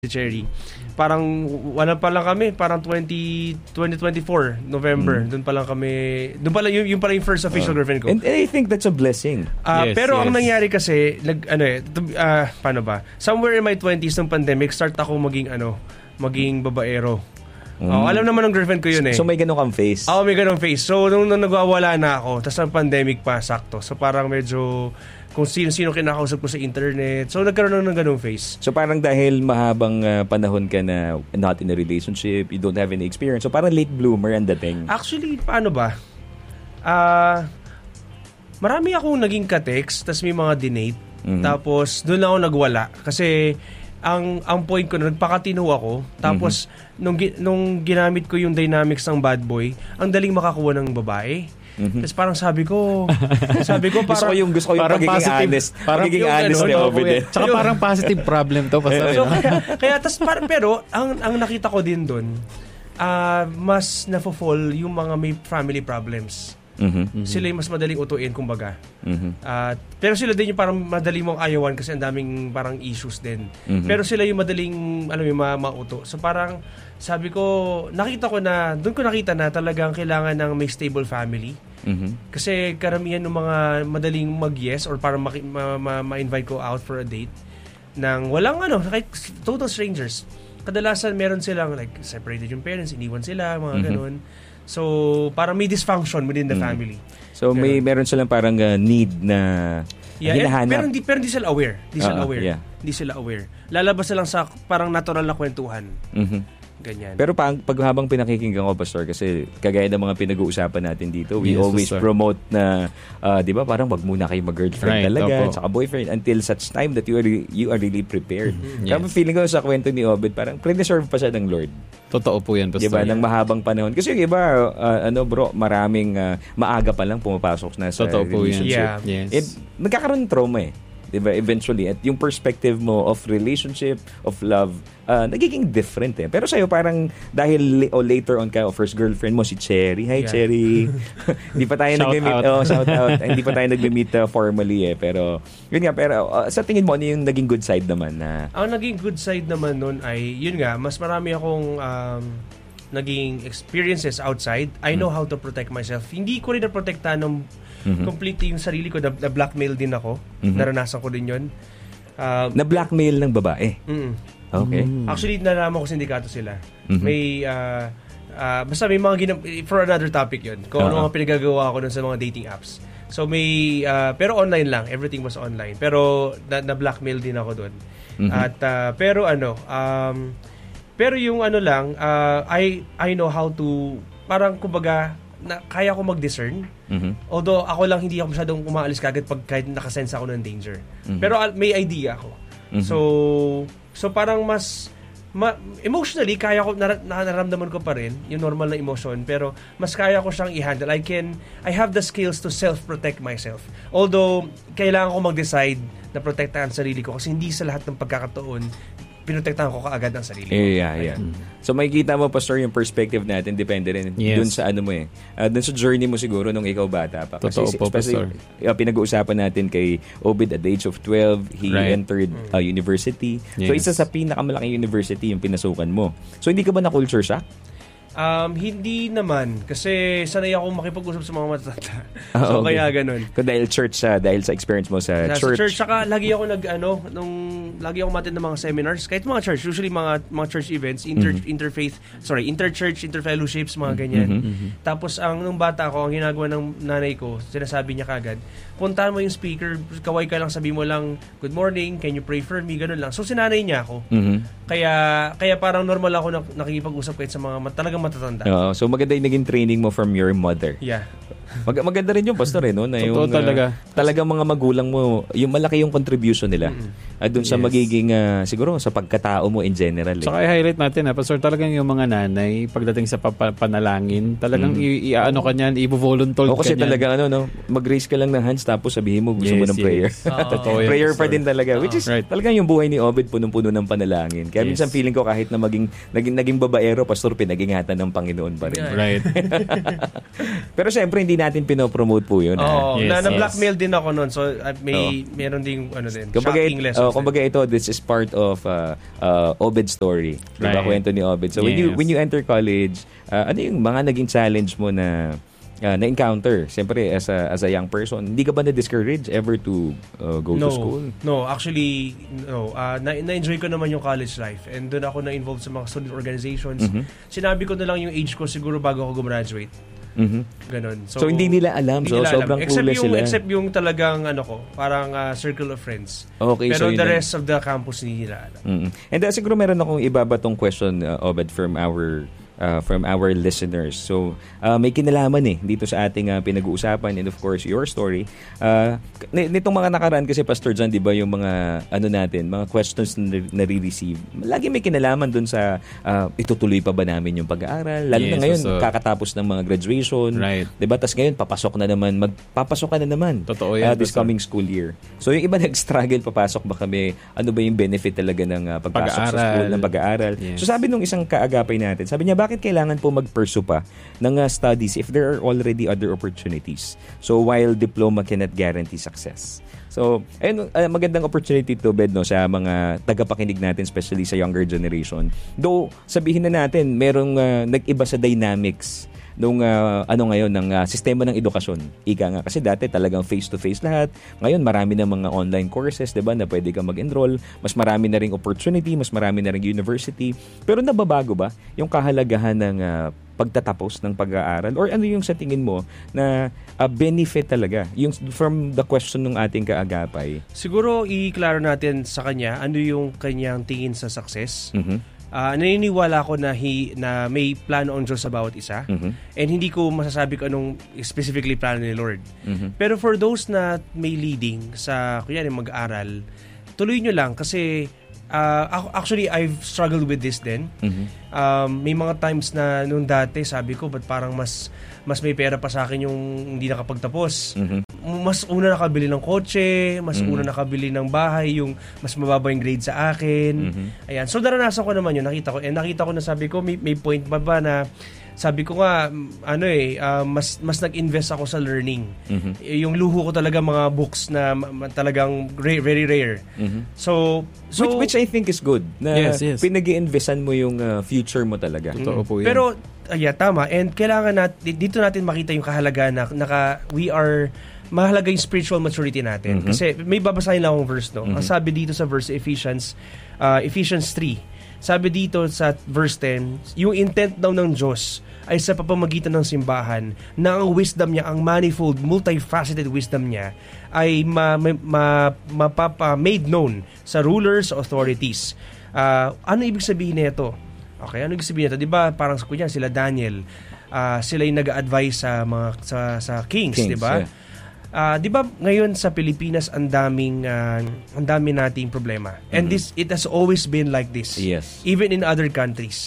si Cherry. Parang wala pa lang kami, parang 2024 November. Doon pa lang kami, doon pa lang yung pala yung first official girlfriend ko. And I think that's a blessing. Pero ang nangyari kasi, paano ba? Somewhere in my 20s ng pandemic, start ako maging babaero. Alam naman ng girlfriend ko yun eh. So may ganun kang face? May ganun face. So nung nagwawala na ako, tas ang pandemic pa, sakto. So parang medyo kung sino-sino kinakausap ko sa internet. So nagkaroon ng ganung face. So parang dahil mahabang panahon ka na not in a relationship, you don't have any experience. So parang late bloomer ang dating. Actually, paano ba? Marami akong naging ka-text, tas may mga dinate. Tapos doon ako nagwala. Kasi ang point ko, nagpakatino ako. Tapos nung ginamit ko yung dynamics ng bad boy, ang daling makakuha ng babae. Tapos parang sabi ko parang gusto ko yung pagiging honest. Pagiging honest ni Ovid. Tsaka parang positive problem to. So, pero ang nakita ko din doon, mas nafo-fall yung mga may family problems. Sila yung mas madaling utuin, kumbaga. Pero sila din yung parang madaling mong ayawan kasi ang daming parang issues din. Pero sila yung madaling mauto. So parang sabi ko, doon ko nakita na talagang kailangan ng may stable family. Kasi karamihan ng mga madaling mag-yes or parang ma-invite ko out for a date nang walang kahit total strangers. Kadalasan meron silang like separated yung parents, iniwan sila, mga ganun. So, parang may dysfunction within the family. So, meron silang parang need na hinahanap. Pero hindi sila aware. Hindi sila aware. Lalabas na lang sa parang natural na kwentuhan. Ganyan. Pero pag habang pinakikinggan ko, Pastor, kasi kagaya ng mga pinag-uusapan natin dito, we always promote na, di ba, parang wag muna kayo mag-girlfriend talaga, saka boyfriend, until such time that you are really prepared. Kaya feeling ko sa kwento ni Obed, parang pre-deserve pa siya ng Lord. Totoo po yan, Pastor. Diba, ng mahabang panahon. Kasi yung iba, maraming maaga pa lang pumapasok na sa relationship. Nagkakaroon ng trauma eh. Diba, eventually. At yung perspective mo of relationship, of love, nagiging different eh. Pero sa'yo parang dahil later on ka, first girlfriend mo si Cherry. Hi, Cherry. Hindi pa tayo nag-meet. Shout out. Hindi pa tayo nag-meet formally eh. Pero, yun nga. Pero sa tingin mo, ano yung naging good side naman? Ang naging good side naman nun ay, yun nga, mas marami akong naging experiences outside. I know how to protect myself. Hindi ko rin na-protektahan ng completely yung sarili ko. Na-blackmail din ako. Naranasan ko din yun. Na-blackmail ng babae? Okay. Actually, nalaman ko sindikato sila. May, basta may mga for another topic yun. Kung ano mga pinagagawa ko dun sa mga dating apps. So may, pero online lang. Everything was online. Pero na-blackmail din ako dun. At, pero yung I know how to, parang kumbaga, kaya ko mag-discern. Although ako lang hindi ako masyadong umaalis kagad kahit nakasense ako ng danger. Pero may idea ako. So parang mas emotionally kaya ko nararamdaman ko pa rin yung normal na emotion, pero mas kaya ko siyang i-handle. I have the skills to self-protect myself. Although kailangan ko mag-decide na protektahan sarili ko kasi hindi sa lahat ng pagkakataon pinotektahan ko kaagad ang sarili ko. Yeah. So makikita mo, Pastor, yung perspective natin depende rin dun sa ano mo eh. Dun sa journey mo siguro nung ikaw bata pa. Kasi totoo po, Pastor. Pinag-uusapan natin kay Obed at the age of 12, he entered university. So isa sa pinakamalaking university yung pinasukan mo. So hindi ka ba na-culture shock? Hindi naman. Kasi sanay ako makipag-usap sa mga matatanda. So kaya ganun. Dahil church dahil sa experience mo sa church. Sa church, saka lagi ako lagi ako matin ng mga seminars. Kahit mga church, usually mga church events, interchurch, interfellowships, mga ganyan. Tapos nung bata ako, ang ginagawa ng nanay ko, sinasabi niya kagad, puntahan mo yung speaker, kaway ka lang, sabi mo lang, good morning, can you pray for me, ganun lang. So sinanay niya ako. Kaya parang normal ako nakikipag-usap kahit sa mga talagang matatanda. So maganda yung naging training mo from your mother. Yeah. Maganda rin yung, Pastor, no? Na yung, talagang mga magulang mo, yung malaki yung contribution nila. Doon sa magiging, siguro, sa pagkatao mo in general. Saka i-highlight natin, Pastor, talagang yung mga nanay, pagdating sa panalangin, talagang i-ano ka niyan, i-voluntold ka niyan. Kasi talaga, mag-raise ka lang ng hands, tapos sabihin mo, gusto mo ng prayer. Prayer pa din talaga. Which is, talagang yung buhay ni Obed, punong-puno ng panalangin. Kaya minsan feeling ko, kahit na naging babaero, Pastor, pinagingatan ng Panginoon pa rin. Right. Pero syempre, hindi natin pinopromote po yun. Na-blackmail din ako noon. So, meron ding shocking lessons. Kumbaga ito, this is part of Obed's story. Right. Diba, kwento ni Obed. So, when you enter college, ano yung mga naging challenge mo na na-encounter? Siyempre, as a young person, hindi ka ba na-discourage ever to go to school? No, actually, no. Na-enjoy ko naman yung college life. And doon ako na-involved sa mga student organizations. Sinabi ko na lang yung age ko siguro bago ako gumraduate. Ganon. So hindi nila alam. Sobrang clueless sila. Except yung talagang parang circle of friends. Okay, pero the rest of the campus hindi nila alam. And siguro meron akong ibabatong question, Obed, from our listeners. So, may kinalaman dito sa ating pinag-uusapan and of course, your story. Nitong mga nakaraan kasi, Pastor John, di ba yung mga, mga questions na nare-receive, lagi may kinalaman dun sa itutuloy pa ba namin yung pag-aaral? Lalo na ngayon, kakatapos ng mga graduation. Right. Di ba? Tapos ngayon, magpapasok ka na naman. Totoo yan. This coming school year. So, yung iba nag-struggle, papasok ba kami? Ano ba yung benefit talaga ng pagpasok sa school, ng pag-aaral? Yes. So, sabi nung isang kaagapay natin, sabi niya, bakit kailangan po mag-pursue pa ng studies if there are already other opportunities? So, while diploma cannot guarantee success. So, ayun, magandang opportunity to, Bed, sa mga tagapakinig natin, especially sa younger generation. Though, sabihin na natin, merong nag-iba sa dynamics nung ngayon ng sistema ng edukasyon. Ika nga, kasi dati talagang face-to-face lahat. Ngayon, marami na mga online courses, 'di ba, na pwede kang mag-enroll. Mas marami na ring opportunity, mas marami na ring university. Pero nababago ba yung kahalagahan ng pagtatapos ng pag-aaral? Or ano yung sa tingin mo na benefit talaga? Yung from the question ng ating kaagapay. Siguro, i-klaro natin sa kanya ano yung kanyang tingin sa success. Naniniwala ko na may plano ang Diyos sa bawat isa. And hindi ko masasabi ko anong specifically plano ni Lord. Pero for those na may leading sa kunyari mag-aral, tuloy nyo lang kasi actually I've struggled with this din. May mga times na nung dati sabi ko ba't parang mas may pera pa sa akin yung hindi nakapagtapos. Mas una nakabili ng kotse, mas una nakabili ng bahay, yung mas mababa yung grade sa akin. Ayan. So naranasan ko naman yun, nakita ko na sabi ko may point ba na sabi ko nga mas nag-invest ako sa learning. Yung luho ko talaga mga books na talagang very rare. So which I think is good na pinag-i-investan mo yung future mo talaga. Totoo po yan. Pero tama, and kailangan dito natin makita yung kahalagaan na mahalaga yung spiritual maturity natin. Kasi may babasahin lang akong verse, no? Ang sabi dito sa verse Ephesians 3, sabi dito sa verse 10, yung intent daw ng Diyos ay sa pamamagitan ng simbahan na ang wisdom niya, ang manifold, multifaceted wisdom niya ay made known sa rulers, authorities. Ano ibig sabihin nito? Okay, ano ibig sabihin nito? Diba parang kunya sila Daniel, sila yung nag-a-advise sa mga sa kings, diba? Yeah. Di ba ngayon sa Pilipinas ang dami nating problema. And it has always been like this. Yes. Even in other countries.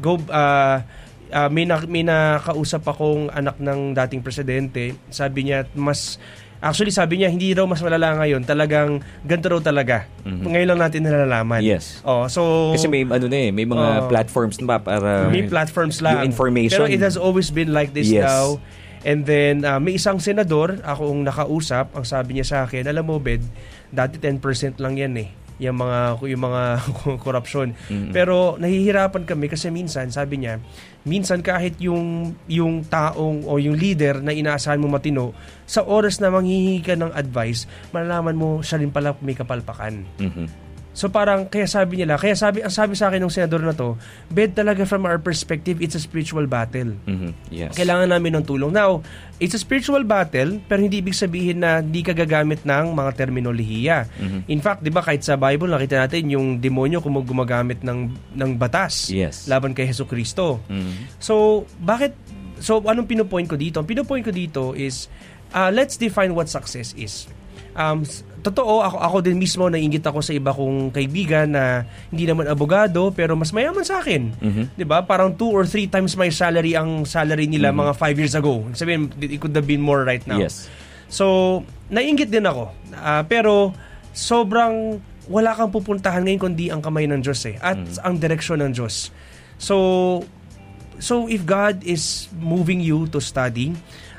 May nakausap akong anak ng dating presidente. Sabi niya sabi niya hindi raw mas malala ngayon, talagang ganito raw talaga. Ngayon lang natin nalalaman. Yes. Kasi may may mga platforms na para may platforms lang. Yung information. Pero it has always been like this now. And then, may isang senador, akong nakausap, ang sabi niya sa akin, alam mo, Bed, dati 10% lang yan yung mga korupsyon. Pero nahihirapan kami kasi minsan, sabi niya, kahit yung taong o yung leader na inaasahan mo matino, sa oras na manghihingi ka ng advice, malalaman mo siya rin pala may kapalpakan. So parang, ang sabi sa akin ng senador na to, Bed, talaga from our perspective, it's a spiritual battle. Yes. Kailangan namin ng tulong. Now, it's a spiritual battle, pero hindi ibig sabihin na hindi ka gagamit ng mga terminolohiya. In fact, di ba, kahit sa Bible, nakita natin yung demonyo gumagamit ng batas laban kay Jesucristo. So, anong pinupoint ko dito? Ang pinupoint ko dito is, let's define what success is. Totoo, ako din mismo nainggit ako sa iba kong kaibigan na hindi naman abogado pero mas mayaman sa akin. 'Di ba? Parang 2 or 3 times my salary ang salary nila mga 5 years ago. Sabihin, it could have been more right now. Yes. So, nainggit din ako. Pero sobrang wala kang pupuntahan ngayon kundi ang kamay ng Diyos at ang direksyon ng Diyos. So if God is moving you to study,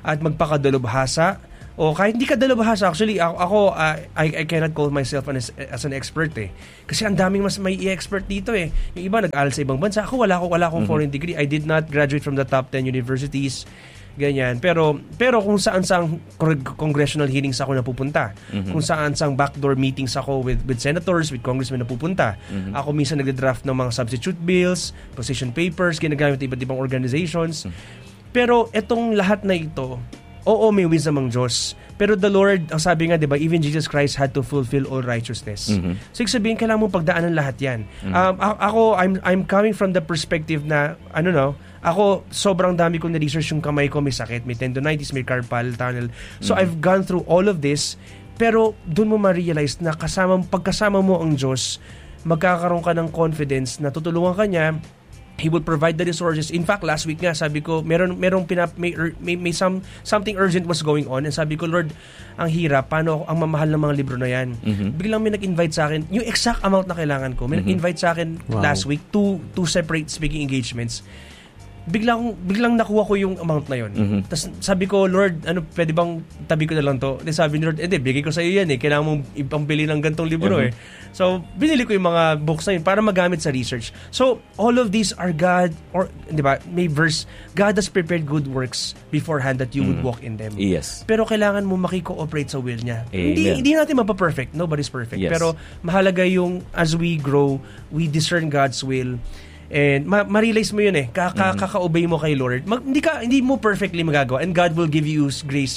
at magpakadalubhasa. O kahit hindi ka dalubhasa, actually, ako I cannot call myself as an expert eh. Kasi ang daming mas may expert dito eh. Yung iba nag-aral sa ibang bansa. Ako wala akong foreign degree. I did not graduate from the top 10 universities. Ganyan. Pero kung saan-sang congressional hearings ako napupunta. Kung saan-sang backdoor meetings ako with senators, with congressmen napupunta. Ako minsan nagde-draft ng mga substitute bills, position papers, ginagamit iba't ibang organizations. Pero etong lahat na ito, oo, may wisdom ang Diyos. Pero the Lord, ang sabi nga, di ba, even Jesus Christ had to fulfill all righteousness. So, sabihin, kailangan mo pagdaanan lahat yan. I'm coming from the perspective na, ako, sobrang dami kong na-research yung kamay ko, may sakit, may tendonitis, may carpal tunnel. So, I've gone through all of this, pero doon mo ma-realize na pagkasama mo ang Diyos, magkakaroon ka ng confidence na tutulungan ka niya. He will provide the resources. In fact, last week nga, sabi ko, may something urgent was going on. And sabi ko, Lord, ang hirap, paano ang mamahal ng mga libro na yan? Biglang may nag-invite sa akin, yung exact amount na kailangan ko. May nag-invite sa akin last week, two separate speaking engagements. Biglang nakuha ko yung amount na yun. Tapos sabi ko, Lord, pwede bang tabi ko na lang to? Then sabi ni Lord, bigay ko sa iyo yan eh. Kailangan mong ipambili ng gantong libro eh. So, binili ko yung mga books na yun para magamit sa research. So, all of these are God, or, di ba, may verse, God has prepared good works beforehand that you would walk in them. Yes. Pero kailangan mo makiko-operate sa will niya. Amen. Hindi natin mapaperfect. Nobody's perfect. Yes. Pero mahalaga yung, as we grow, we discern God's will. And ma-realize mo yun eh. Kaka-obey mo kay Lord. Hindi mo perfectly magagawa. And God will give you grace.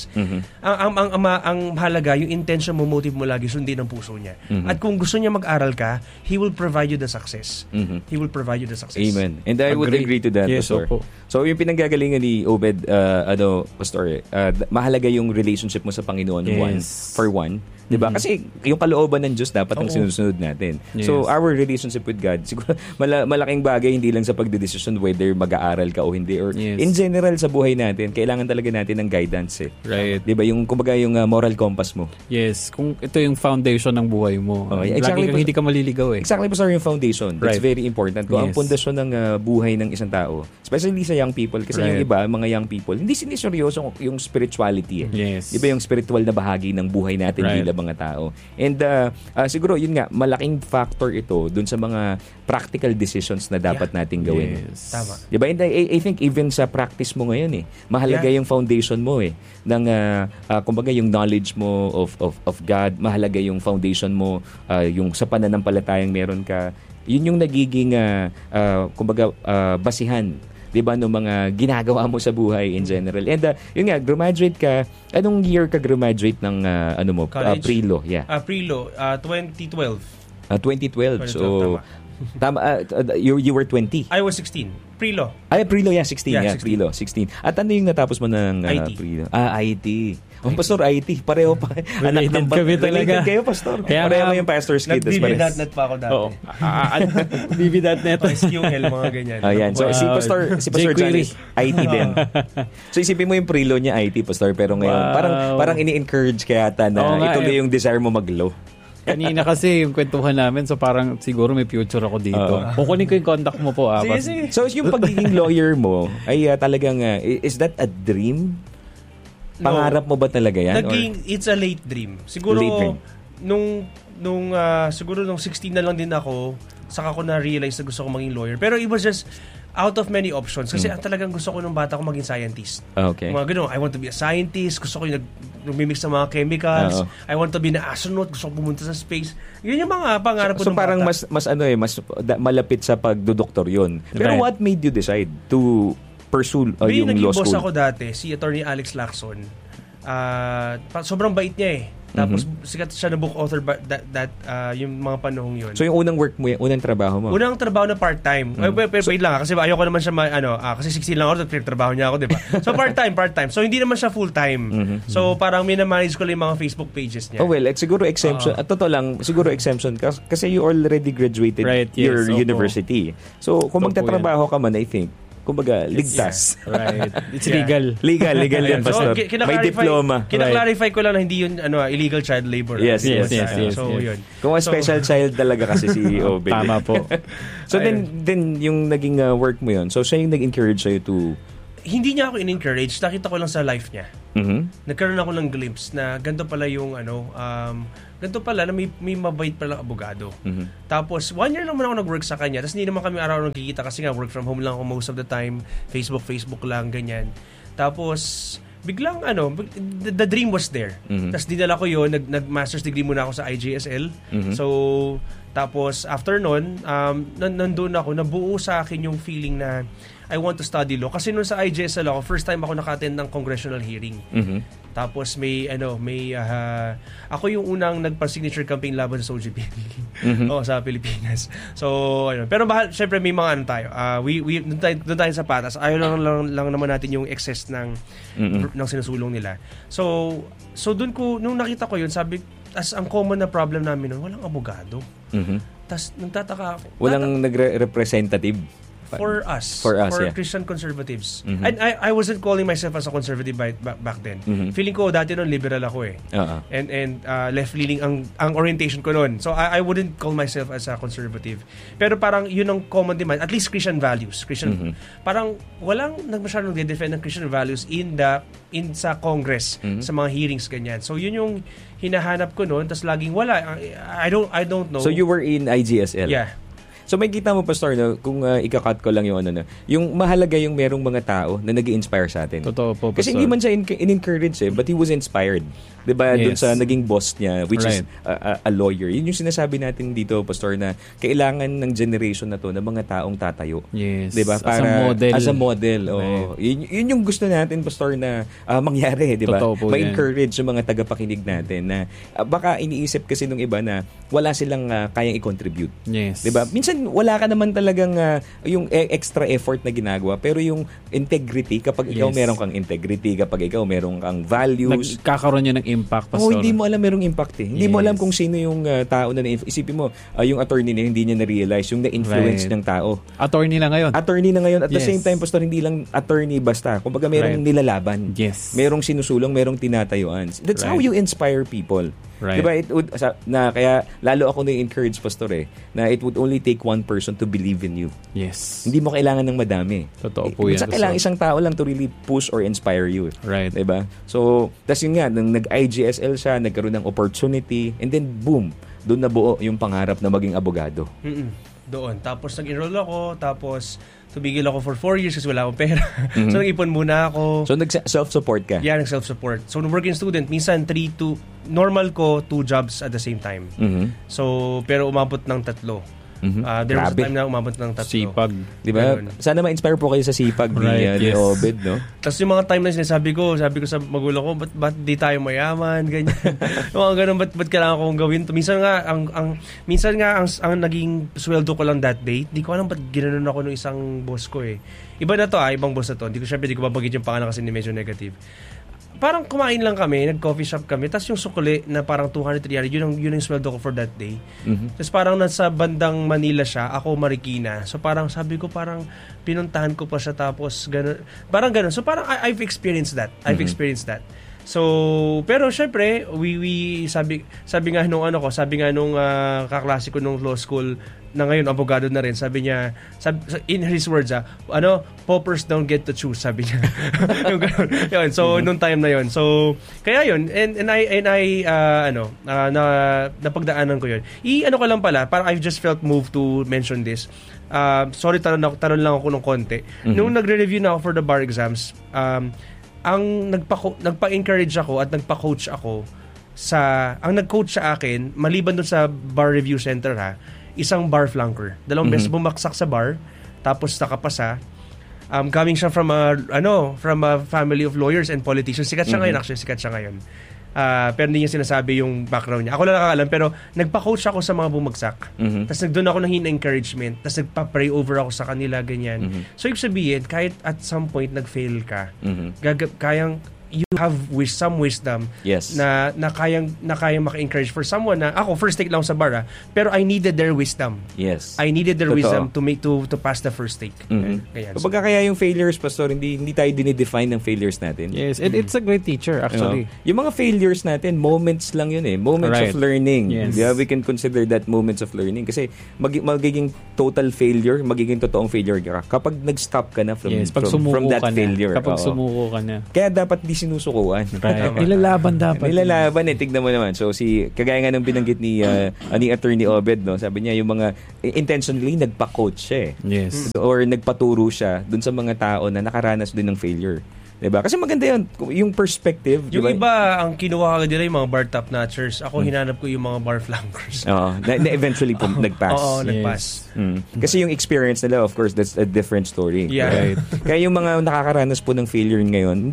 Ang mahalaga, yung intention mo, motive mo lagi, sundin ang puso niya. At kung gusto niya mag-aral ka, He will provide you the success. He will provide you the success. Amen. And I would agree to that, yes, Pastor. Opo. So, yung pinanggagalingan ni Obed, Pastor, mahalaga yung relationship mo sa Panginoon, for one. Diba? Kasi yung kalooban ng Diyos dapat ang sinusunod natin. Yes. So, our relationship with God, siguro malaking bagay hindi lang sa pagdedesisyon whether mag-aaral ka o hindi. Or in general sa buhay natin, kailangan talaga natin ng guidance eh. Right. Diba? Yung, kumbaga, yung moral compass mo. Yes. Kung ito yung foundation ng buhay mo. Exactly. Hindi ka maliligaw eh. Exactly, Pastor, yung foundation. That's very important. Kung ang Yes. pundasyon ng buhay ng isang tao, especially sa young people, kasi yung iba, mga young people, hindi siniseryoso yung spirituality eh. Yes. Iba yung spiritual na bahagi ng buhay natin bilang mga tao. And siguro, yun nga, malaking factor ito dun sa mga practical decisions na dapat nating gawin. Yes. Tama. Diba? And I think even sa practice mo ngayon mahalaga yung foundation mo ng kumbaga yung knowledge mo of God, mahalaga yung foundation mo, yung sa pananampalatayang meron ka, yun yung nagiging kumbaga basihan, 'di ba, ng mga ginagawa mo sa buhay in general. And yun nga, graduate ka, anong year ka graduate ng College? Pre-law? Pre-law, 2012. 2012. So tama, you were 20. I was 16. Pre-law. Pre-law, 16. Yeah, 16. Pre-law, 16. At ano yung natapos mo ng IT. pre-law? IT. Pastor, IT. Pareho pa. Anak ng kami talaga. Related kayo, Pastor. Kaya pareho yung pastor's kid. Nag-BB.net pa ako dati. Oo. BB.net. SQL, mga ganyan. Ayan. So, si Pastor jQuery. Johnny, IT din. So, isipin mo yung pre-law niya, IT, Pastor. Pero ngayon, parang ini-encourage kaya ata na ituloy yung desire mo mag-law. Kanina kasi yung kwentuhan namin, so parang siguro may future ako dito. Kukunin ko yung contact mo po. Sige. So, yung pagiging lawyer mo, ay talagang, is that a dream? Pangarap mo ba talaga yan? It's a late dream. Siguro, late dream. Siguro nung 16 na lang din ako, saka ko na-realize na gusto ko maging lawyer. Pero it was just out of many options. Kasi talagang gusto ko nung bata ko maging scientist. Okay. Mga ganun, I want to be a scientist. Gusto ko yung nagmimix ng mga chemicals. I want to be an astronaut. Gusto ko pumunta sa space. Yun yung mga pangarap ko so nung parang bata. mas malapit sa pagdodoktor yun. Pero what made you decide to pursue yung law school? Naging boss ako dati, si Attorney Alex Lacson. Sobrang bait niya eh. Tapos sikat siya na book author yung mga panahong yun. So yung unang work mo, unang trabaho mo? Unang trabaho na part-time. Wait lang kasi ayoko naman siya kasi 16 lang ako, trabaho niya ako, di ba? So part-time. So hindi naman siya full-time. So parang minamanage ko lang yung mga Facebook pages niya. Oh well, siguro exemption. At totoo lang, siguro exemption kasi you already graduated your university. So kung magtatrabaho ka man, I think kumbaga, ligtas. Right. It's legal. Legal yan, Pastor. May diploma. Kina-clarify ko lang na hindi yun illegal child labor. Yes. So, yun. Kung special child talaga kasi si Obed. Tama po. So, then yung naging work mo yun, so siya yung nag-encourage sa'yo to hindi niya ako in-encourage, nakita ko lang sa life niya. Nagkaroon ako ng glimpse na ganito pala yung ganito pala na may mabait pala abogado. Tapos 1 year lang muna ako nag-work sa kanya, tapos hindi naman kami araw-araw nagkikita kasi nga work from home lang ako most of the time, Facebook lang, ganyan. Tapos biglang the dream was there. Tapos dinala ko yun, nag-master's degree muna ako sa IJSL. So tapos after nun, nandun ako, nabuo sa akin yung feeling na I want to study law. Kasi nung sa IJSL ako, first time ako naka-attend ng congressional hearing. Tapos ako yung unang nagpa-signature campaign laban sa OJP sa Pilipinas. So, pero syempre may mga tayo. Doon tayo sa patas. Ayaw lang naman natin yung excess ng sinusulong nila. So nung nakita ko yun, sabi, as ang common na problem namin nun, walang abogado. Tapos nagtataka ako. Walang nagre-representative. For yeah. Christian conservatives. And I wasn't calling myself as a conservative back then. Feeling ko dati noon liberal ako eh. And left-leaning ang orientation ko noon. So I wouldn't call myself as a conservative. Pero parang yun ang common demand, at least Christian values. Parang walang masyadong defend ng Christian values sa Congress, sa mga hearings ganyan. So yun yung hinahanap ko noon, tas laging wala. I don't know. So you were in IGSL? Yeah. So may kita mo, Pastor, kung ika-cut ko lang yung yung mahalaga yung merong mga tao na nag-i-inspire sa atin. Totoo po, Pastor. Kasi hindi man siya in-encourage but he was inspired. Diba? Yes. Doon sa naging boss niya, which is a lawyer. Yun yung sinasabi natin dito, Pastor, na kailangan ng generation na to ng mga taong tatayo. Yes. Diba? As a model. Right. Yun yung gusto natin, Pastor, na mangyari. Diba? Ma-encourage yung mga tagapakinig natin na baka iniisip kasi nung iba na wala silang kayang i-contribute. Yes. Diba? Minsan wala ka naman talagang yung extra effort na ginagawa, pero yung integrity, kapag ikaw meron kang integrity, kapag ikaw meron kang values, nagkakaroon yun ng impact, Pastor. Hindi mo alam merong impact eh. Hindi mo alam kung sino yung tao na isipin mo, yung attorney na hindi niya na-realize yung na-influence ng tao. Attorney na ngayon. At the same time, Pastor, hindi lang attorney basta. Kumbaga merong nilalaban. Yes. Merong sinusulong, merong tinatayuan. That's how you inspire people. Right. Diba? Kaya lalo ako na-encourage, Pastor, na it would only take one person to believe in you. Yes. Hindi mo kailangan ng madami. Totoo po yan. Minsan kailangan isang tao lang to really push or inspire you. Right. Diba? So, tas yun nga, nang nag-IGSL siya, nagkaroon ng opportunity, and then boom, doon nabuo yung pangarap na maging abogado. Doon. Tapos nag-enroll ako, tapos tumigil ako for 4 years kasi wala akong pera. So nag-ipon muna ako. So nag-self-support ka? Yeah, nag-self-support. So working student, minsan normal ko 2 jobs at the same time. So pero umabot ng 3. There was a time na umabot ng 3. Sipag. Diba? Sana ma-inspire po kayo sa sipag ni Obed, no? Tapos yung mga time na sabi ko sa magulang ko, ba't di tayo mayaman, ganyan. Yung mga ganun, ba't kailangan kong gawin to? Minsan nga, ang naging sweldo ko lang that day, di ko alam ba't ginanon ako ng isang boss ko eh. Iba na to ibang boss na to. Di ko babagit yung pangalan kasi medyo negative. Parang kumain lang kami, nag-coffee shop kami, tapos yung sukuli na parang 200-300, yun ang sweldo ko for that day. Tapos parang nasa bandang Manila siya, ako Marikina. So parang sabi ko, parang pinuntahan ko pa siya, tapos gano'n. Parang gano'n. So parang I've experienced that. So, pero syempre, sabi nga nung kaklase ko nung law school, na ngayon abogado na rin, sabi niya, in his words, paupers don't get to choose, sabi niya. Yun, so nung time na yun. So kaya yun, and I napagdaanan ko yun. Ko lang pala, parang I've just felt moved to mention this. Sorry, taron lang ako ng konti. Nung nagre-review na ako for the bar exams, ang nagpa-encourage ako at nagpa-coach ako ang nag-coach sa akin, maliban doon sa bar review center isang bar flanker. 2 beses bumaksak sa bar, tapos nakapasa. Coming siya from a family of lawyers and politicians. Sikat siya ngayon. Pero hindi niya sinasabi yung background niya. Ako lang nakakalam, pero nagpa-coach ako sa mga bumagsak. Tapos doon ako nanghin encouragement. Tapos nagpa-pray over ako sa kanila, ganyan. So, ibig sabihin, kahit at some point nag-fail ka, you have some wisdom na kayang maka-encourage for someone na ako first take lang sa bar pero I needed their wisdom. Yes. I needed their wisdom to pass the first take. Kumbaga kaya yung failures, Pastor, hindi tayo dinidefine ng failures natin. Yes, and it's a great teacher actually. Yung mga failures natin, moments lang yun moments of learning. Yes. We can consider that moments of learning kasi magiging total failure, magiging totoong failure ka kapag nag-stop ka na from that failure. Kapag sumuko ka na. Kaya dapat di sinusukuan. Right. Nilalaban dapat. Nilalaban tignan mo naman. So kagaya nga nung binanggit ni Attorney Obed, no, sabi niya yung mga intentionally nagpa-coach siya. Yes. Or nagpaturo siya dun sa mga tao na nakaranas din ng failure. Diba? Kasi maganda yun. Yung perspective. Yung iba, ang kinuha ka nila yung mga bar top notchers. Ako, hinanap ko yung mga bar flankers. Oo. Na eventually nag-pass. Oo, nagpass. Kasi yung experience nila, of course, that's a different story. Yeah. Right? Kaya yung mga nakakaranas po ng failure ngayon,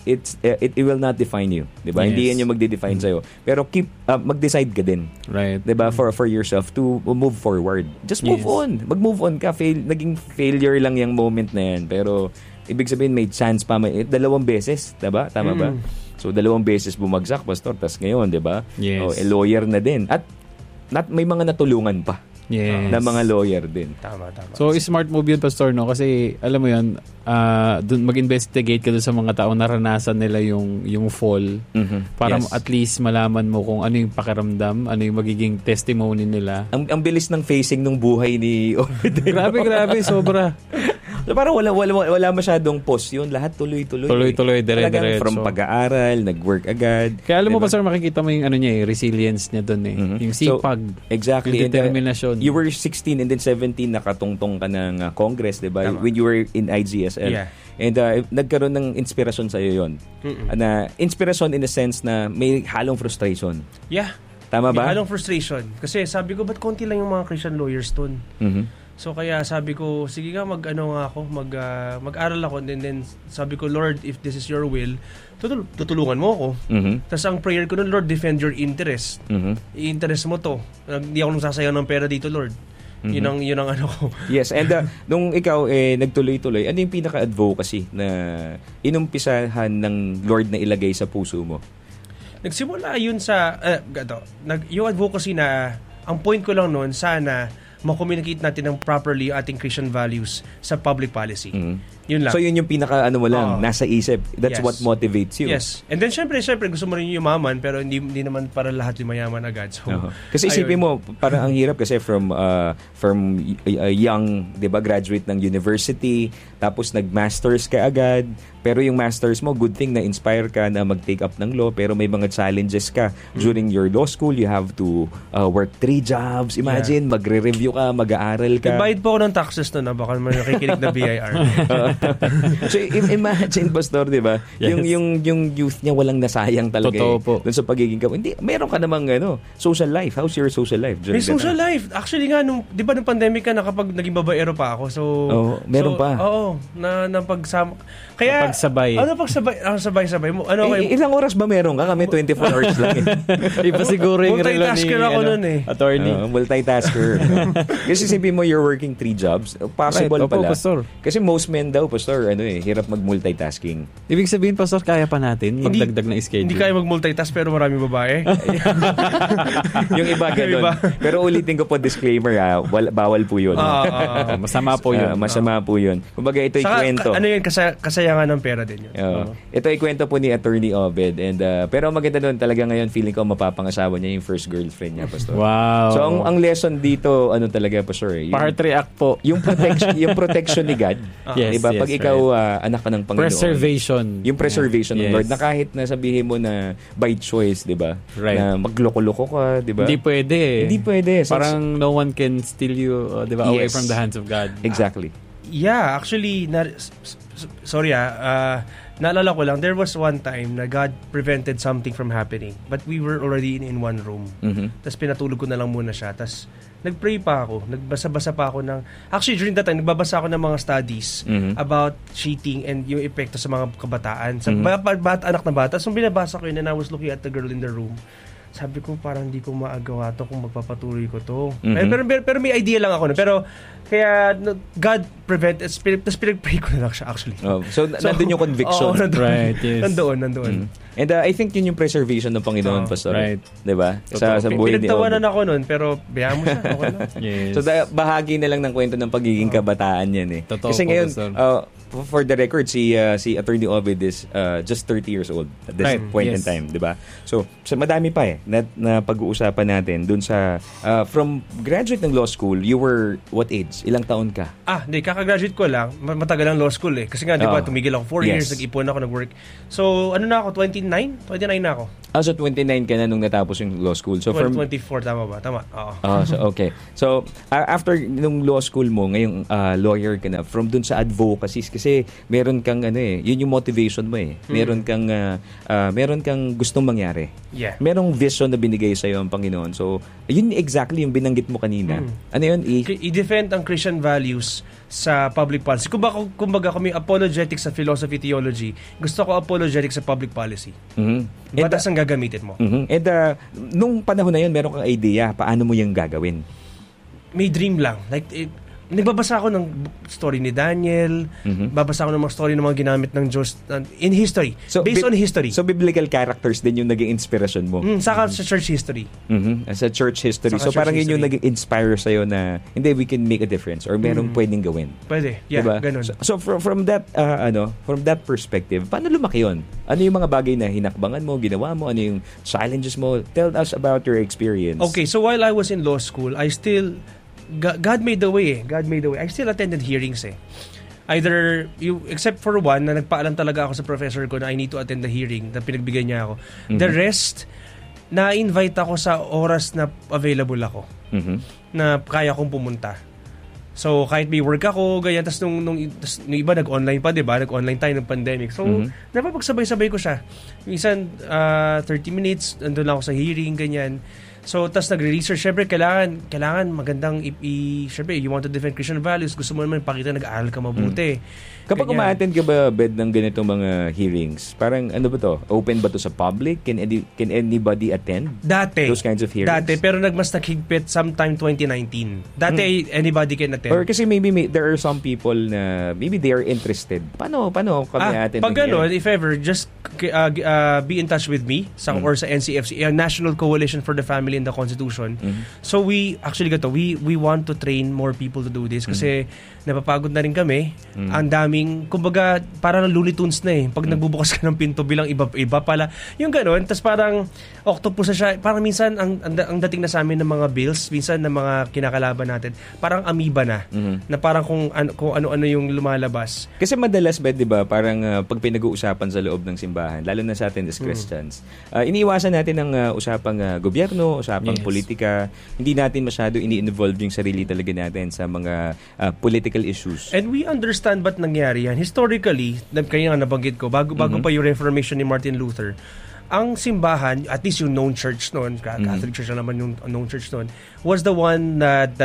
it will not define you. Diba? Yes. Hindi yan yung magde-define sa'yo. Pero mag-decide ka din. Right. Diba? For yourself to move forward. Just move on. Mag-move on ka. Naging failure lang yung moment na yan. Pero ibig sabihin may chance pa, 2 beses, diba? Tama ba? So 2 beses bumagsak, Pastor, tas ngayon, diba? Yes. Lawyer na din. At may mga natulungan pa. Yes. Na mga lawyer din. Tama. So smart move yun, Pastor, no? Kasi alam mo yun, dun mag-investigate ka dun sa mga taong naranasan nila yung fall para at least malaman mo kung ano yung pakiramdam, ano yung magiging testimony nila. Ang bilis ng facing ng buhay ni Obed. Grabe, sobra. So parang wala masyadong pause yun. Lahat tuloy-tuloy. Tuloy-tuloy, dire-diretso. From pag-aaral, nag-work agad. Kaya alam mo, Pastor, makikita mo yung resilience niya doon Yung sipag. So, exactly. Yung determinasyon. You were 16 and then 17, nakatungtong ka ng Congress, diba? When you were in IGSL. Yeah. And nagkaroon ng inspirasyon sa'yo yun. Na inspirasyon in a sense na may halong frustration. Yeah. Tama ba? May halong frustration. Kasi sabi ko, ba't konti lang yung mga Christian lawyers doon? So kaya sabi ko, sige nga mag-aral ako and then sabi ko, Lord, if this is your will, tutulungan mo ako. Tapos ang prayer ko nun, Lord, defend your interest. I-interest mo to. Hindi ako nagsasayang ng pera dito, Lord. Yun ang ano ko. Yes, and nung ikaw nagtuloy-tuloy, ano yung pinaka-advocacy na inumpisahan ng Lord na ilagay sa puso mo? Nagsimula yun sa yung advocacy na ang point ko lang noon, sana ma-communicate natin ng properly ating Christian values sa public policy. Yun lang. So yun yung pinaka nasa isip. That's what motivates you. Yes. And then syempre gusto mo rin yung yumaman pero hindi naman para lahat yung mayaman agad. So kasi isipin mo, parang ang hirap kasi from young, 'di ba, graduate ng university, tapos nag-masters ka agad, pero yung masters mo, good thing na inspire ka na mag-take up ng law, pero may mga challenges ka. During your law school, you have to work 3 jobs. Imagine, magre-review ka, mag-aaral ka. Nagbayad po ako ng taxes na baka nakikinig na BIR. So imagine, Pastor, 'di ba? Yes. Yung youth niya walang nasayang talaga. Totoo po. Doon sa pagiging hindi, meron ka namang social life. How's your social life? May social life. Actually nga nung 'di ba nung pandemic ka nakapag naging babaero pa ako. So meron pa. Oo, na pagsama. Kaya pagsabay. Sabay-sabay mo. Ilang oras ba meron ka? Kami 24 hours lang. Iba siguro yung relo ni multitasker ako noon attorney. Multitasker. Kasi sabihin mo you're working 3 jobs. Possible pala. Pastor. Kasi most men daw, Pastor, hirap mag-multitasking. Ibig sabihin, Pastor, kaya pa natin magdagdag na schedule. Hindi kaya mag-multitask pero maraming babae. Yung iba ganun. Pero ulitin ko po, disclaimer, bawal po yun. Masama po yun. Masama po yun. Kumbaga, ito ikwento. Ano yun, kasayangan ng pera din yun. Ito ikwento po ni Attorney Obed. Pero maganda doon talaga ngayon, feeling ko mapapangasawa niya yung first girlfriend niya, Pastor. Wow. So, ang lesson dito, talaga, Pastor? Part 3 act po. Yung protection ni God. Yes, diba? Pag ikaw anak ka ng Panginoon. Preservation. Yung preservation ng Lord. Na kahit na sabihin mo na by choice, diba? Right. Na magloko-loko ka, diba? Hindi pwede. Hindi pwede. Parang no one can steal you, diba? Away from the hands of God. Exactly. Yeah, actually, naalala ko lang, there was one time na God prevented something from happening. But we were already in one room. Tapos pinatulog ko na lang muna siya. Tapos nag-pray pa ako. Nagbasa-basa pa ako ng... Actually, during that time, nagbabasa ako ng mga studies about cheating and yung epekto sa mga kabataan. Sa anak na bata. So, binabasa ko yun and I was looking at the girl in the room. sabi ko parang hindi ko maagawa to kung magpapatuloy ko to. Pero may idea lang ako. Pero kaya God prevent, tapos pinag-pray ko na lang siya actually. So nandun yung conviction. Right, yes. Nandoon. And I think yun yung preservation ng Panginoon, Pastor. Right. Diba? Sa buhay ni Obi. Pinagtawanan ako nun, pero bayaan mo siya. Okay na. Yes. So bahagi na lang ng kwento ng pagiging kabataan yan eh. Totoo. Kasi ngayon, for the record, si Attorney Ovid is just 30 years old at this point in time, di ba? So madami pa na pag-uusapan natin dun sa from graduate ng law school, you were what age? Ilang taon ka? Hindi, kakagraduate ko lang. Matagal ang law school eh. Kasi nga, di ba, tumigil ako 4 years, nag-ipon ako, nag-work. So, ano na ako, 29 na ako. So 29 ka na nung natapos yung law school. So 24, tama ba? Tama, oo. So okay. So after nung law school mo, ngayong lawyer ka na, from dun sa advocacy, kasi meron kang yun yung motivation mo eh. Meron kang gustong mangyari. Yeah. Merong vision na binigay sa iyo ang Panginoon. So yun exactly yung binanggit mo kanina. Ano yun? I-defend ang Christian values sa public policy. Kumbaga kung may apologetic sa philosophy theology, gusto ko apologetic sa public policy. Batas ang gagamitin mo. And nung panahon na yun, meron kang idea paano mo yung gagawin? May dream lang. Like, nagbabasa ako ng story ni Daniel, babasa ako ng mga story ng mga ginamit ng Diyos in history. So, based on history. So, biblical characters din yung naging inspiration mo? Saka sa church history. Sa church history. So, parang yun yung naging inspire sa'yo na, hindi, we can make a difference or merong pwedeng gawin. Pwede. Yeah, diba? Ganun. So, from that perspective, paano lumaki yun? Ano yung mga bagay na hinakbangan mo, ginawa mo? Ano yung challenges mo? Tell us about your experience. Okay, so while I was in law school, God made the way. I still attended hearings eh. Except for one na nagpaalam talaga ako sa professor ko na I need to attend the hearing na pinagbigay niya ako. The rest, na-invite ako sa oras na available ako. Na kaya kong pumunta. So, kahit may work ako, ganyan. Tapos nung iba, nag-online pa, diba? Nag-online tayo ng pandemic. So, napapagsabay-sabay ko siya. Minsan, 30 minutes, nandun lang ako sa hearing, ganyan. So, tas nagre-research. Siyempre, kailangan magandang siyempre, you want to defend Christian values. Gusto mo naman pakita nag-aaral ka mabuti. Kapag uma-attend ka ba, Bed, ng ganitong mga hearings, parang ano ba to? Open ba to sa public? Can anybody attend? Dati. Those kinds of hearings? Dati, pero mas naghigpit sometime 2019. Dati, anybody can attend. Or kasi maybe there are some people na maybe they are interested. Paano kami attend? Pag gano'n, if ever, just be in touch with me or sa NCFC, National Coalition for the Family and the Constitution. So we want to train more people to do this kasi napapagod na rin kami. Ang daming, kumbaga, parang Looney Tunes na eh. Pag nagbubukas ka ng pinto bilang iba pala. Yung gano'n, tas parang octopus na siya. Parang minsan, ang dating na sa amin ng mga bills, minsan ng mga kinakalaban natin, parang amoeba na. Na parang kung ano-ano yung lumalabas. Kasi madalas ba, di ba, parang pag pinag-uusapan sa loob ng simbahan, lalo na sa atin as Christians, iniiwasan natin ang usapang gobyerno, usapang politika. Hindi natin masyado ini-involve yung sarili talaga natin sa mga political issues. And we understand ba't nangyari yan. Historically, kaya nga nabanggit ko, bago pa yung Reformation ni Martin Luther, ang simbahan, at least yung known church noon, Catholic Church na naman yung known church noon, was the one that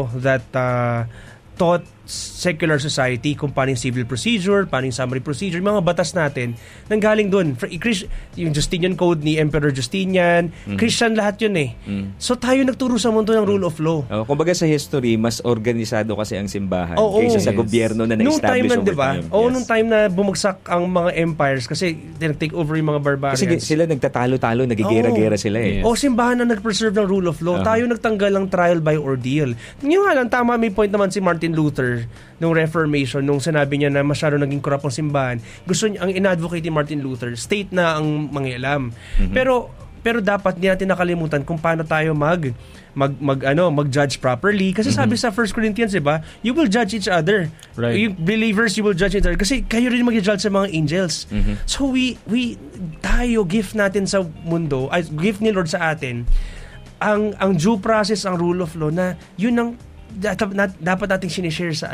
taught secular society kung paano yung civil procedure, paano yung summary procedure, mga batas natin, nanggaling doon. Yung Justinian Code ni Emperor Justinian, Christian lahat yun eh. So tayo nagturo sa mundo ng rule of law. Kumbaga sa history, mas organisado kasi ang simbahan kaysa sa gobyerno na na-establish over time. Nung time na bumagsak ang mga empires kasi nag-take over yung mga barbarians. Kasi sila nagtatalo-talo, nagigera-gera sila eh. Simbahan na nag-preserve ng rule of law. Tayo nagtanggal ng trial by ordeal. Yung nga lang, tama, may point naman si Martin Luther nung Reformation, nung sinabi niya na masyado naging corrupt ang simbahan. Gusto niya, ang in-advocate ni Martin Luther, state na ang mangialam. Pero dapat hindi natin nakalimutan kung paano tayo mag-judge properly. Kasi sabi sa 1 Corinthians, diba, you will judge each other. Right. You believers, you will judge each other. Kasi kayo rin mag-judge sa mga angels. So tayo, gift natin sa mundo, gift ni Lord sa atin, ang due process, ang rule of law, na yun ang dapat nating sinishare sa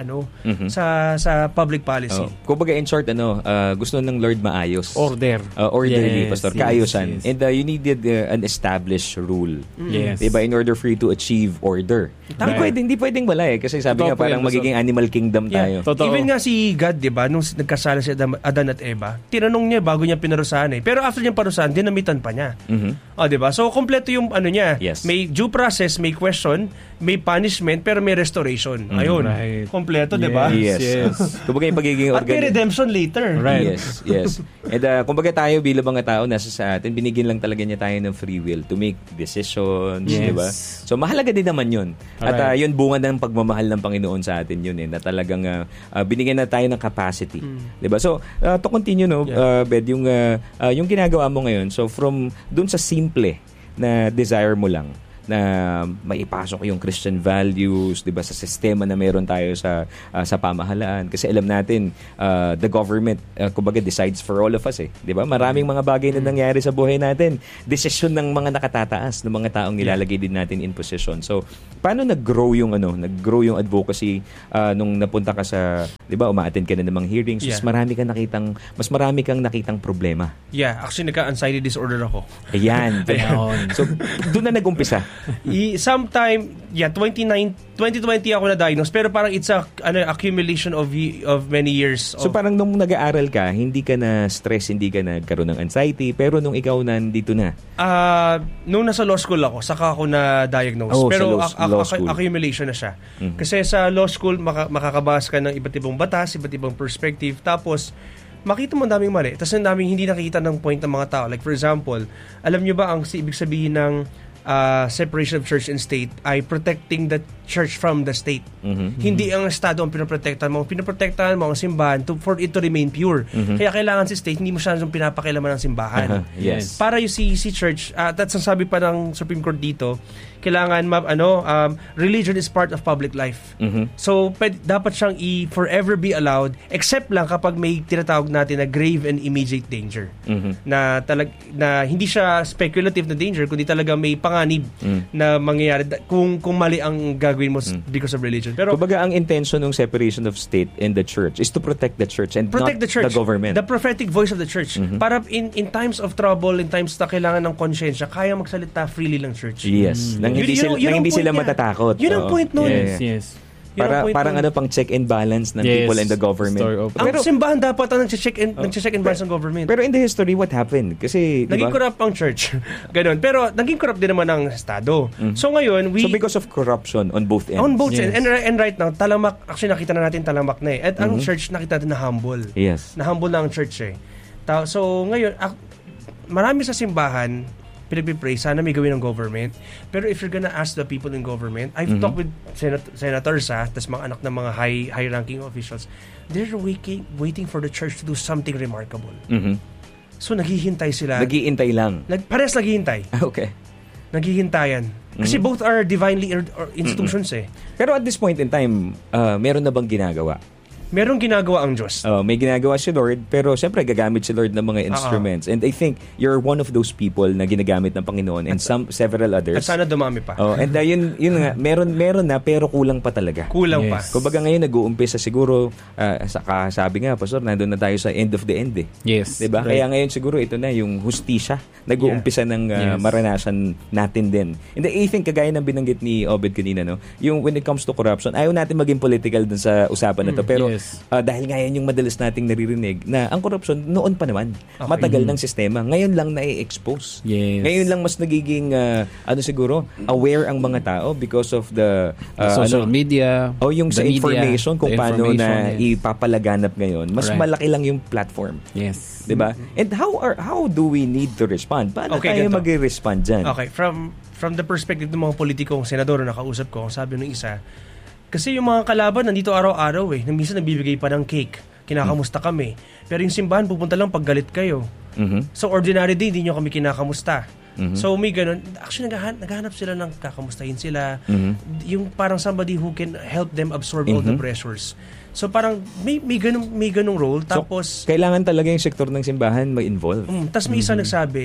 sa public policy. Kumbaga in short, gusto ng Lord maayos. Orderly, Pastor. Kaayusan. And you needed an established rule. Yes. Diba? In order for you to achieve order. Hindi pwedeng wala kasi sabi nga parang magiging animal kingdom tayo. Even nga si God, diba, nung nagkasala si Adan at Eva, tinanong niya bago niya pinarusahan Pero after niya parusahan, dinamitan pa niya. Diba? So, kompleto yung niya. Yes. May due process, may question, may punishment, pero may restoration. Ayun. Right. Kompleto, diba? Yes. Kumbaga yung pagiging at may redemption later. Right. Yes. And kumbaga tayo bilang mga tao nasa sa atin, binigyan lang talaga niya tayo ng free will to make decisions, diba? So, mahalaga din naman yun. At yun bunga ng pagmamahal ng Panginoon sa atin yun na talagang binigyan na tayo ng capacity. Diba? So, to continue, Bed, yung ginagawa mo ngayon, so from dun sa simple na desire mo lang na maipasok yung Christian values, 'di ba, sa sistema na meron tayo sa pamahalaan kasi alam natin the government kumbaga decides for all of us 'di ba? Maraming mga bagay na nangyari sa buhay natin, desisyon ng mga nakatataas, ng mga taong nilalagay din natin in position. So, paano nag-grow yung advocacy nung napunta ka sa, 'di ba, uma-attend ka na ng mga hearings, mas marami kang nakitang problema. Yeah, actually nagka-anxiety disorder ako. Ayan. So, doon na nag-umpisa. Sometime 2020 ako na-diagnose pero parang it's accumulation of many years. So parang nung nag-aaral ka, hindi ka na stress, hindi ka nagkaroon ng anxiety, pero nung ikaw nandito na? Nung nasa law school ako, saka ako na-diagnose. Pero law school. Accumulation na siya. Kasi sa law school, makakabahas ka ng iba't ibang batas, iba't ibang perspective, tapos makita mo ang daming mali. Tapos ang daming hindi nakikita ng point ng mga tao. Like for example, alam nyo ba ang ibig sabihin ng separation of church and state ay protecting the church from the state. Hindi ang estado ang pinoprotektahan mo. Pinoprotektahan mo ang simbahan for it to remain pure. Kaya kailangan si state, hindi mo siya pinapakialaman ng simbahan. Yes. Para yung si church, that's ang sabi pa ng Supreme Court dito, kailangan religion is part of public life. So, dapat siyang forever be allowed except lang kapag may tinatawag natin na grave and immediate danger. Na hindi siya speculative na danger, kundi talaga may panganib na mangyayari kung mali ang gagawin mo because of religion. Pero kumbaga ang intention ng separation of state and the church is to protect the church and not the government. The prophetic voice of the church. Para in times of trouble, in times na kailangan ng konsyensya, kaya magsalita freely lang church. Yes. Hindi sila matatakot. Yun ang point nun. Yes. Parang pang check and balance ng people and the government. Ang simbahan dapat ang nag-check and balance ng government. Pero in the history, what happened? Kasi naging corrupt ang church. Ganon. Pero naging corrupt din naman ang estado. So ngayon, so because of corruption on both ends. On both ends. And right now, talamak, actually nakita na natin talamak na At ang church nakita natin na humble. Yes. Na humble na ang church So ngayon, marami sa simbahan pinag-pray, sana may gawin ng government. Pero if you're gonna ask the people in government, I've talked with senators, tas mga anak ng mga high-ranking officials, they're waiting for the church to do something remarkable. So, naghihintay sila. Naghihintay lang? Pares naghihintay. Okay. Naghihintayan. Kasi both are divinely institutions Pero at this point in time, meron na bang ginagawa? Merong ginagawa ang Diyos. May ginagawa si Lord, pero siyempre gagamit si Lord ng mga instruments. And I think you're one of those people na ginagamit ng Panginoon and several others. At sana dumami pa. And yun nga, meron na pero kulang pa talaga. Kulang pa. Kumbaga ngayon nag-uumpisa siguro, sabi nga, Pastor, nandun na tayo sa end of the end Yes. Diba? Right. Kaya ngayon siguro ito na yung hustisya. Nag-uumpisa ng maranasan natin din. And I think kagaya ng binanggit ni Obed kanina, yung when it comes to corruption, ayaw natin maging political dun sa usapan na to. Pero dahil ngayon yung madalas nating naririnig na ang corruption noon pa naman. Matagal ng sistema. Ngayon lang na-expose. Yes. Ngayon lang mas nagiging siguro aware ang mga tao because of the social media. O yung sa information kung paano na yes. ipapalaganap ngayon. Mas malaki lang yung platform. Yes. 'Di ba? And how do we need to respond? Paano tayo mag-respond dyan? Okay, from the perspective ng mga politikong senador na nakausap ko, sabi ng isa, kasi yung mga kalaban nandito araw-araw minsan nagbibigay pa ng cake. Kinakamusta kami. Pero yung simbahan pupunta lang pag galit kayo. So ordinary day, hindi nyo kami kinakamusta. So may ganun. Actually, naghahanap sila ng kakamustahin sila. Yung parang somebody who can help them absorb all the pressures. So parang may ganung role. Tapos so, kailangan talaga yung sektor ng simbahan ma-involve. Tapos may isa nagsabi,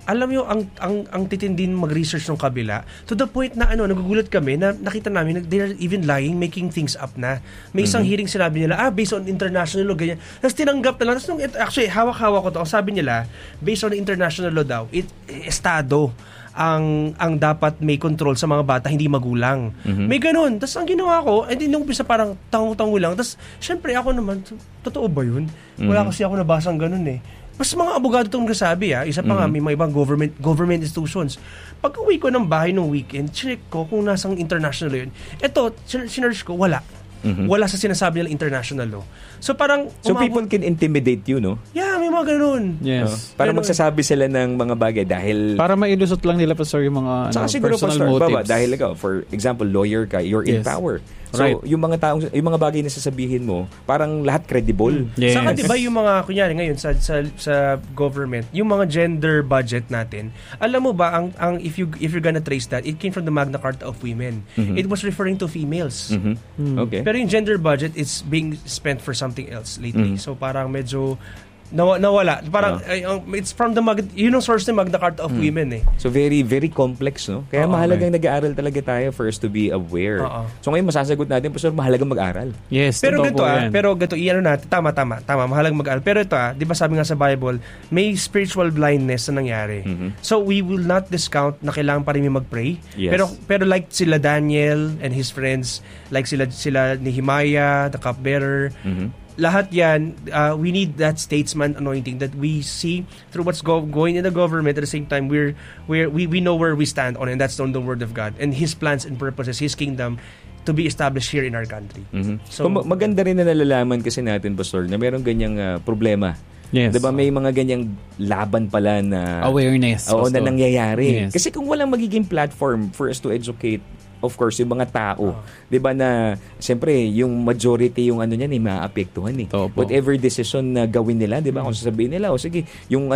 alam mo ang titindin mag-research ng kabila to the point na nagugulat kami na nakita namin they're even lying, making things up na. May isang hearing sinabi nila, based on international law, ganyan. Tapos tinanggap na lang. Tapos actually, hawak-hawak ko to. Ang sabi nila, based on international law daw, estado ang dapat may control sa mga bata, hindi magulang. May ganun. Tapos ang ginawa ko, nung umpisa parang tango-tango lang. Tapos syempre ako naman, totoo ba yun? Wala kasi ako nabasang ganun eh. Mas mga abogado itong kasabi isa pa nga, may mga ibang government institutions. Pag uwi ko ng bahay nung weekend, check ko kung nasang international yun. Ito, sinerge ko, wala. Wala sa sinasabi nila international law. So parang people can intimidate you, no? Yeah, may mga ganun. Yes. Para magsasabi sila ng mga bagay dahil para mailusot lang nila Pastor yung mga personal motives. Dahil ikaw, for example, lawyer ka, you're in power. So, yung mga bagay na sasabihin mo, parang lahat credible. Yes. Saka 'di ba yung mga kunyari ngayon sa government, yung mga gender budget natin, alam mo ba ang if you're gonna trace that, it came from the Magna Carta of Women. It was referring to females. Okay. Pero yung gender budget is being spent for something else lately. So parang medyo nawala. Parang it's from the yun ang source ng Magna Carta of Women eh. So very very complex, no? Kaya mahalagang nag-aaral talaga tayo for us to be aware. So ngayon masasagot natin, Pastor, mahalagang mag-aral. Yes. Pero ganito natin, tama, mahalagang mag-aral. Pero ito 'di ba sabi nga sa Bible, may spiritual blindness na nangyari. So we will not discount na kailangan pa rin mag-pray. Yes. Pero like sila Daniel and his friends, like sila Nehemiah, the cupbearer, lahat yan, we need that statesman anointing that we see through what's going in the government. At the same time, we know where we stand on, and that's on the Word of God and His plans and purposes, His kingdom to be established here in our country. So maganda rin na nalalaman kasi natin, Pastor, na mayroong ganyang problema. Yes. Diba may mga ganyang laban pala na awareness. Oo, na nangyayari. Yes. Kasi kung walang magiging platform for us to educate, of course, yung mga tao, 'di ba na siyempre yung majority yung niyan ay maaapektuhan eh. Whatever decision na gawin nila, 'di ba? Kung sasabihin nila, sige, yung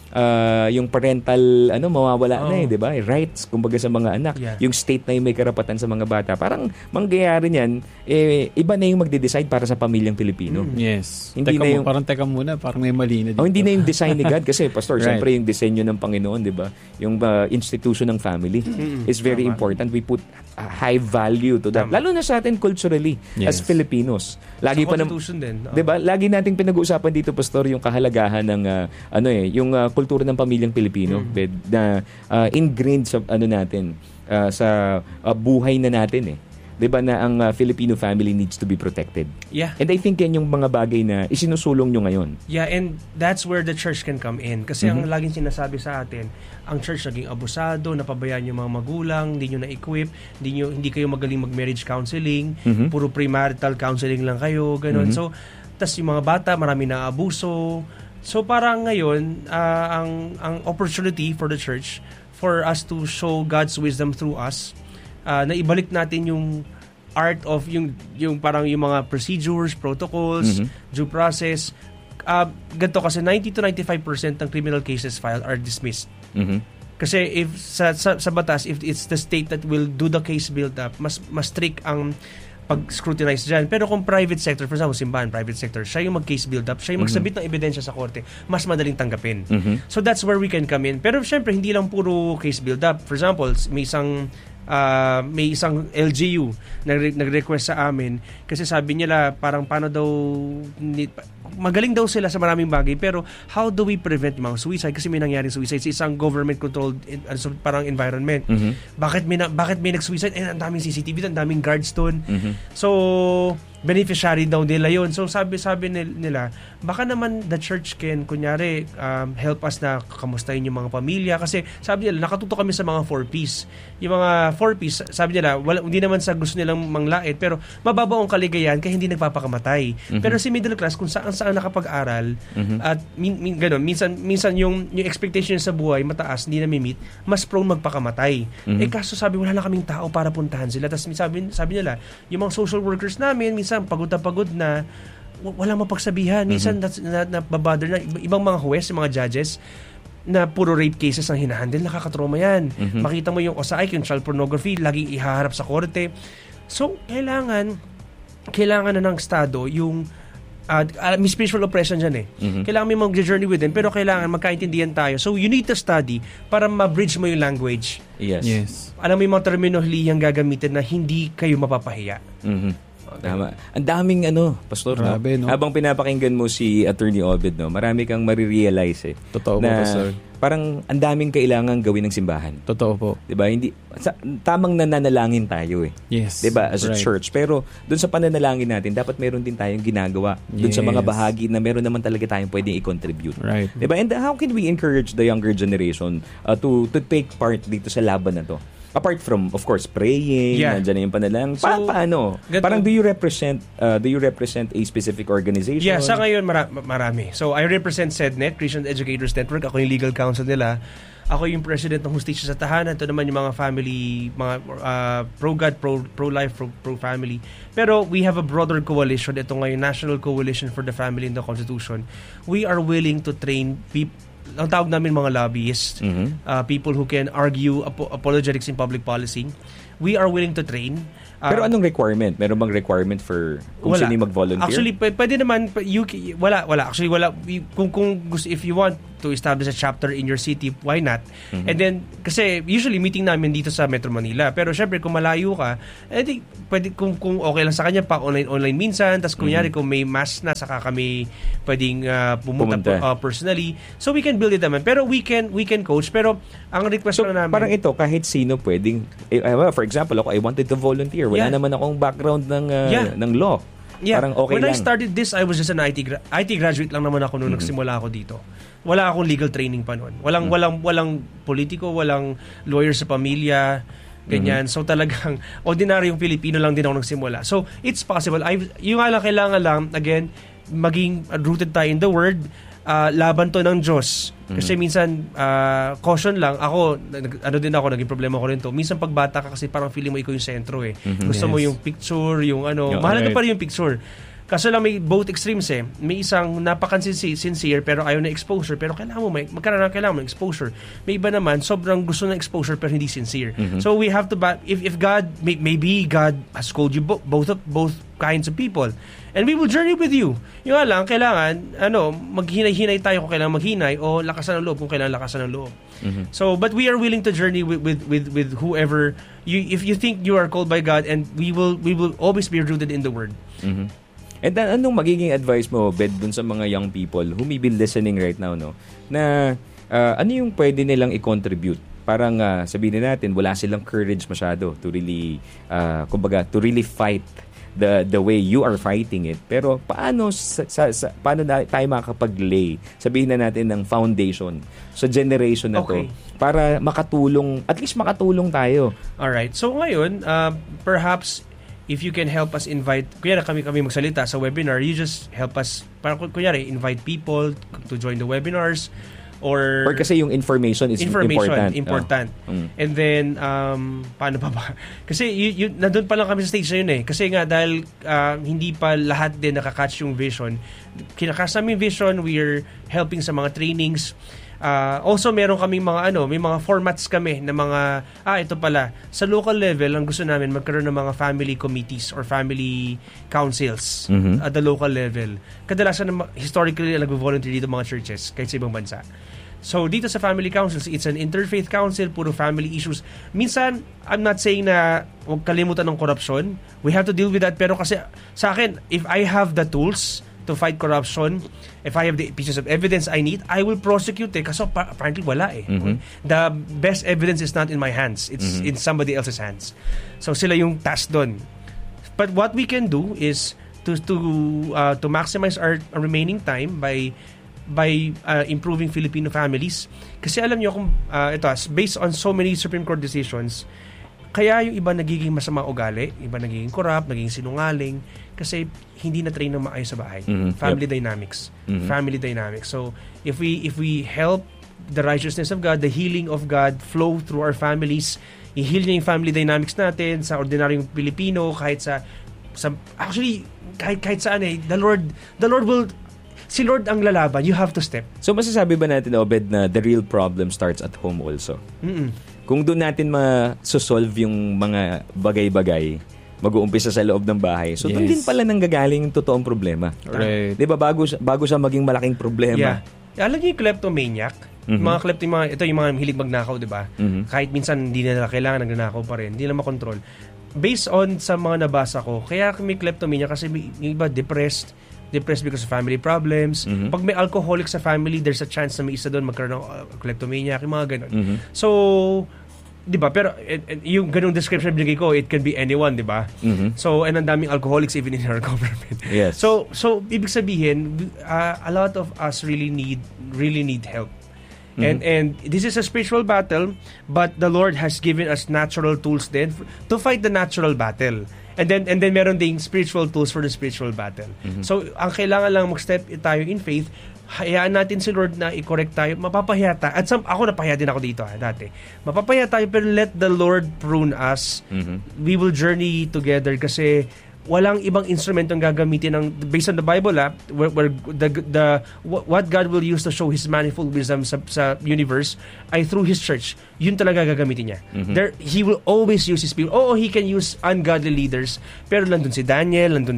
yung parental mawawala na 'di ba? Rights kumbaga sa mga anak, yung state na yung may karapatan sa mga bata. Parang mangyayari niyan iba na yung magde-decide para sa pamilyang Pilipino. Yes. Hindi na yung teka muna, parang may mali na dito. hindi na yung design ni God kasi Pastor, siyempre yung disenyo ng Panginoon, 'di ba? Yung institution ng family is very important. We put a high value to that. Lalo na sa atin culturally as Filipinos. Lagi pa din. 'Di ba? Lagi nating pinag-uusapan dito, Pastor, yung kahalagahan ng yung kultura ng pamilyang Pilipino na ingrained sa natin sa buhay na natin eh. 'Di ba na ang Filipino family needs to be protected. Yeah. And I think yan yung mga bagay na isinusulong nyo ngayon. Yeah, and that's where the church can come in. Kasi ang laging sinasabi sa atin, ang church naging abusado, napabayaan yung mga magulang, hindi nyo na-equip, hindi kayo magaling mag-marriage counseling, puro premarital counseling lang kayo, ganun. So, tas yung mga bata, marami na abuso. So, parang ngayon, ang opportunity for the church for us to show God's wisdom through us, na ibalik natin yung art of yung parang yung mga procedures, protocols, due process. Ganito kasi 90 to 95% ng criminal cases filed are dismissed. Kasi if sa batas, if it's the state that will do the case build up, mas strict ang pag-scrutinize dyan. Pero kung private sector, for example, simbahan, private sector, siya yung mag-case build up, siya yung magsabit ng ebidensya sa korte, mas madaling tanggapin. So that's where we can come in. Pero syempre, hindi lang puro case build up. For example, may isang LGU nag-request sa amin kasi sabi nila parang paano daw magaling daw sila sa maraming bagay pero how do we prevent mga suicide kasi may nangyaring suicide sa isang government controlled parang environment. Bakit may nag-suicide? Ang daming CCTV, ang daming guards doon. So beneficiary daw nila yun. So sabi nila, baka naman the church can, kunyari, help us na kamustahin yung mga pamilya. Kasi sabi nila, nakatuto kami sa mga 4Ps. Yung mga 4Ps, sabi nila, hindi naman sa gusto nilang manglait, pero mababaw ang kaligayahan kaya hindi nagpapakamatay. Pero si middle class, kung saan nakapag-aral, at ganun, minsan yung expectation sa buhay mataas, hindi na-meet, mas prone magpakamatay. Kaso sabi, wala na kaming tao para puntahan sila. Tapos sabi nila, yung mga social workers namin, minsan pagod na walang mapagsabihan. Minsan nababother na ibang mga huwes, mga judges na puro rape cases ang hinahandle, nakakatrauma yan. Makita mo yung OSAIC, yung child pornography, laging ihaharap sa korte. So, kailangan na ng Estado yung may spiritual oppression dyan Kailangan may mag-journey with them, pero kailangan magkaintindihan tayo. So you need to study para ma-bridge mo yung language. Yes. Alam mo yung mga terminolohiyang gagamitin na hindi kayo mapapahiya. Tama. Ang daming Pastor, grabe, no? Habang pinapakinggan mo si Attorney Obed, marami kang marirealize Totoo po, Pastor. Parang ang daming kailangan gawin ng simbahan. Totoo po. 'Di ba? Hindi tamang nananalangin tayo Yes. 'Di ba? As a church. Pero doon sa pananalangin natin, dapat meron din tayong ginagawa doon sa mga bahagi na meron naman talaga tayong pwedeng i-contribute. Right. 'Di ba? And how can we encourage the younger generation to take part dito sa laban na 'to? Apart from, of course, praying, nandiyan na yung panalang. Paano? Parang do you represent a specific organization? Yeah, sa ngayon marami. So I represent SEDNET, Christian Educators Network. Ako yung legal counsel nila. Ako yung president ng Hustisya sa Tahanan. Ito naman yung mga family, mga pro-God, pro-life, pro-family. Pero we have a broader coalition. Ito ngayon, National Coalition for the Family and the Constitution. We are willing to train people. Ang tawag namin mga lobbyists, people who can argue apologetics in public policy. We are willing to train. Pero anong requirement? Meron bang requirement for kung sino mag-volunteer? Actually, pwede naman. Wala. Actually, wala. Kung gusto, if you want to establish a chapter in your city, why not? And then, kasi usually meeting namin dito sa Metro Manila. Pero syempre, kung malayo ka, pwede, kung okay lang sa kanya, pa online minsan. Tapos kunyari, kung may mass na, saka kami pwedeng pumunta personally. So we can build it naman. Pero we can coach. Pero ang request na namin... Parang ito, kahit sino pwedeng... for example, ako, I wanted to volunteer. Wala naman akong background ng law. Parang okay When lang. I started this, I was just an IT graduate lang naman ako noong nagsimula ako dito. Wala akong legal training pa noon. Walang politiko, walang lawyer sa pamilya, ganyan. So talagang ordinaryong Pilipino lang din ako nagsimula. So it's possible. Yung nga lang, kailangan lang, again, maging rooted tayo in the Word. Laban to ng Diyos. Kasi minsan, caution lang. Ako, naging problema ko rin to. Minsan pagbata ka kasi parang feeling mo ikaw yung sentro Gusto mo yung picture, yung mahalaga pa rin yung picture. Kaso lang may both extremes May isang napaka-sincere pero ayaw na exposure. Pero kailangan mo exposure. May iba naman, sobrang gusto na exposure pero hindi sincere. So we have to, if God, maybe God has called you both kinds of people. And we will journey with you. Yung nga lang, kailangan, maghinay-hinay tayo kung kailangan maghinay o lakasan ng loob kung kailangan lakasan ng loob. So, but we are willing to journey with whoever, if you think you are called by God, and we will always be rooted in the Word. And then, anong magiging advice mo, Bed, dun sa mga young people who may be listening right now, na ano yung pwede nilang i-contribute? Parang sabihin natin, wala silang courage masyado to really, to really fight the way you are fighting it. Pero paano tayo makakapag-lay, sabihin na natin, ng foundation sa generation na to para at least makatulong tayo. Alright. So ngayon, perhaps if you can help us invite, kunyari kami magsalita sa webinar, you just help us, kunyari, invite people to join the webinars, or kasi yung information is important. And then, paano pa ba? Kasi nandun pa lang kami sa stage na yun Kasi nga, dahil hindi pa lahat din nakakatch yung vision. Kinakasa namin vision, we're helping sa mga trainings. Also, meron kaming may mga formats kami na mga, ito pala, sa local level, ang gusto namin, magkaroon ng mga family committees or family councils at the local level. Kadalasan, historically, nag-volunteer dito mga churches, kahit sa ibang bansa. So, dito sa family councils, it's an interfaith council, puro family issues. Minsan, I'm not saying na huwag kalimutan ng corruption. We have to deal with that. Pero kasi, sa akin, if I have the tools to fight corruption, if I have the pieces of evidence I need, I will prosecute kasi apparently wala The best evidence is not in my hands. It's in somebody else's hands. So sila yung task doon. But what we can do is to maximize our remaining time by improving Filipino families. Kasi alam niyo kung based on so many Supreme Court decisions, kaya yung iba nagiging masama ugali, iba nagiging corrupt, nagiging sinungaling, kasi hindi na train ng maayos sa bahay. Family dynamics. Family dynamics. So, if we help the righteousness of God, the healing of God flow through our families, i-heal niya yung family dynamics natin sa ordinaryong Pilipino, kahit actually, kahit saan the Lord will, si Lord ang lalaban, you have to step. So, masasabi ba natin, Obed, na the real problem starts at home also? Kung doon natin ma-solve yung mga bagay-bagay, mag-uumpisa sa loob ng bahay. So, doon din pala nanggagaling yung totoong problema. Right. Di ba, bago siya maging malaking problema. Alam niyo yung kleptomaniac? Ito yung mga hilig magnakaw, di ba? Kahit minsan hindi na nila kailangan nagnanakaw pa rin, hindi na makontrol. Based on sa mga nabasa ko, kaya may kleptomania kasi yung iba depressed because of family problems. Pag may alcoholic sa family, there's a chance na may isa doon magkaroon ng kleptomania, yung mga ganun. So, di ba? Pero yung ganung description binigay ko, it can be anyone, di ba? So, and ang daming alcoholics even in our government. Yes. So ibig sabihin, a lot of us really need help. And this is a spiritual battle, but the Lord has given us natural tools then to fight the natural battle. And then meron ding spiritual tools for the spiritual battle. So ang kailangan lang mag-step tayo in faith, hayaan natin si Lord na i-correct tayo. Mapapahiya tayo. At ako napahiya din ako dito dati. Mapapahiya tayo pero let the Lord prune us. We will journey together kasi walang ibang instrumentong gagamitin ng based on the Bible where what God will use to show His manifold wisdom sa universe ay through His church. Yun talaga gagamitin niya. He will always use His people. He can use ungodly leaders, pero nandun si Daniel, nandun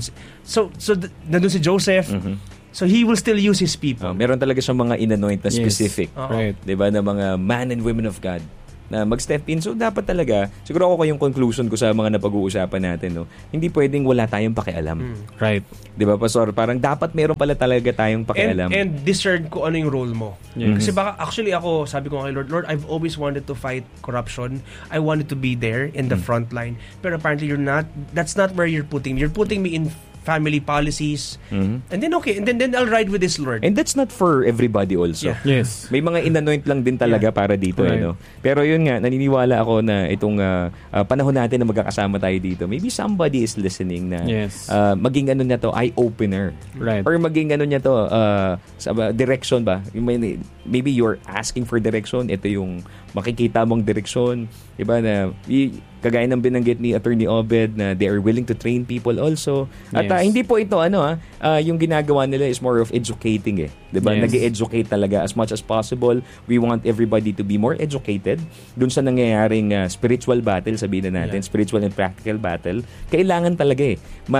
si Joseph. So He will still use His people. Meron talaga siyang mga in-anoint na specific. Right. Diba, na mga man and women of God na mag-step in. So, dapat talaga, siguro ako yung conclusion ko sa mga napag-uusapan natin, no? Hindi pwedeng wala tayong pakialam. Right. Di ba, Pastor? Parang dapat meron pala talaga tayong pakialam. And discern kung ano yung role mo. Kasi baka, actually ako, sabi ko kay Lord, I've always wanted to fight corruption. I wanted to be there in the front line. Pero apparently you're not. That's not where you're putting me. You're putting me in family policies. And then then I'll ride with this Lord. And that's not for everybody also. Yes. May mga in-anoint lang din talaga para dito. Right. Pero yun nga, naniniwala ako na itong panahon natin na magkakasama tayo dito, maybe somebody is listening na maging niya to, eye-opener. Right. Or maging niya to, direction ba? Maybe you're asking for direction, ito yung makikita mong direksyon. Diba na, kagaya ng binanggit ni Attorney Obed na they are willing to train people also. At hindi po ito yung ginagawa nila is more of educating diba? Nag-educate talaga as much as possible. We want everybody to be more educated dun sa nangyayaring spiritual battle, sabihin na natin, spiritual and practical battle. Kailangan talaga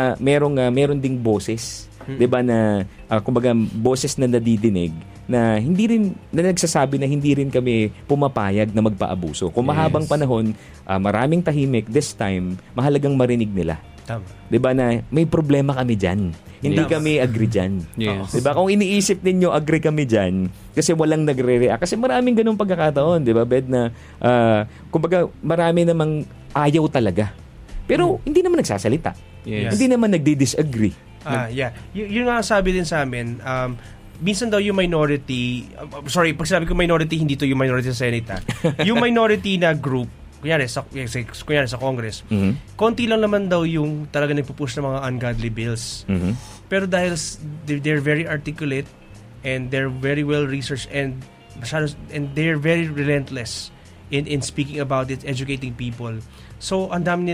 meron ding boses. Diba na kumbaga boses na nadidinig na hindi rin na nagsasabi na hindi rin kami pumapayag na magpaabuso. Kung mahabang panahon, maraming tahimik, this time mahalagang marinig nila. Tama. 'Di ba na may problema kami diyan. Hindi kami agree diyan. Yes. 'Di ba? Kung iniisip ninyo agree kami diyan kasi walang nagre-react kasi maraming ganung pagkakataon, 'di ba? Bed na kumbaga marami namang ayaw talaga. Pero hindi naman nagsasalita. Yes. Hindi naman nagdi-disagree. Yun nga sabi din sa amin, minsan daw yung minority, pag sabi ko minority, hindi to yung minority sa Senate. Yung minority na group, kunyari sa Congress, konti lang naman daw yung talaga nagpupush ng mga ungodly bills. Pero dahil they're very articulate and they're very well researched and they're very relentless in speaking about it, educating people. So ang dami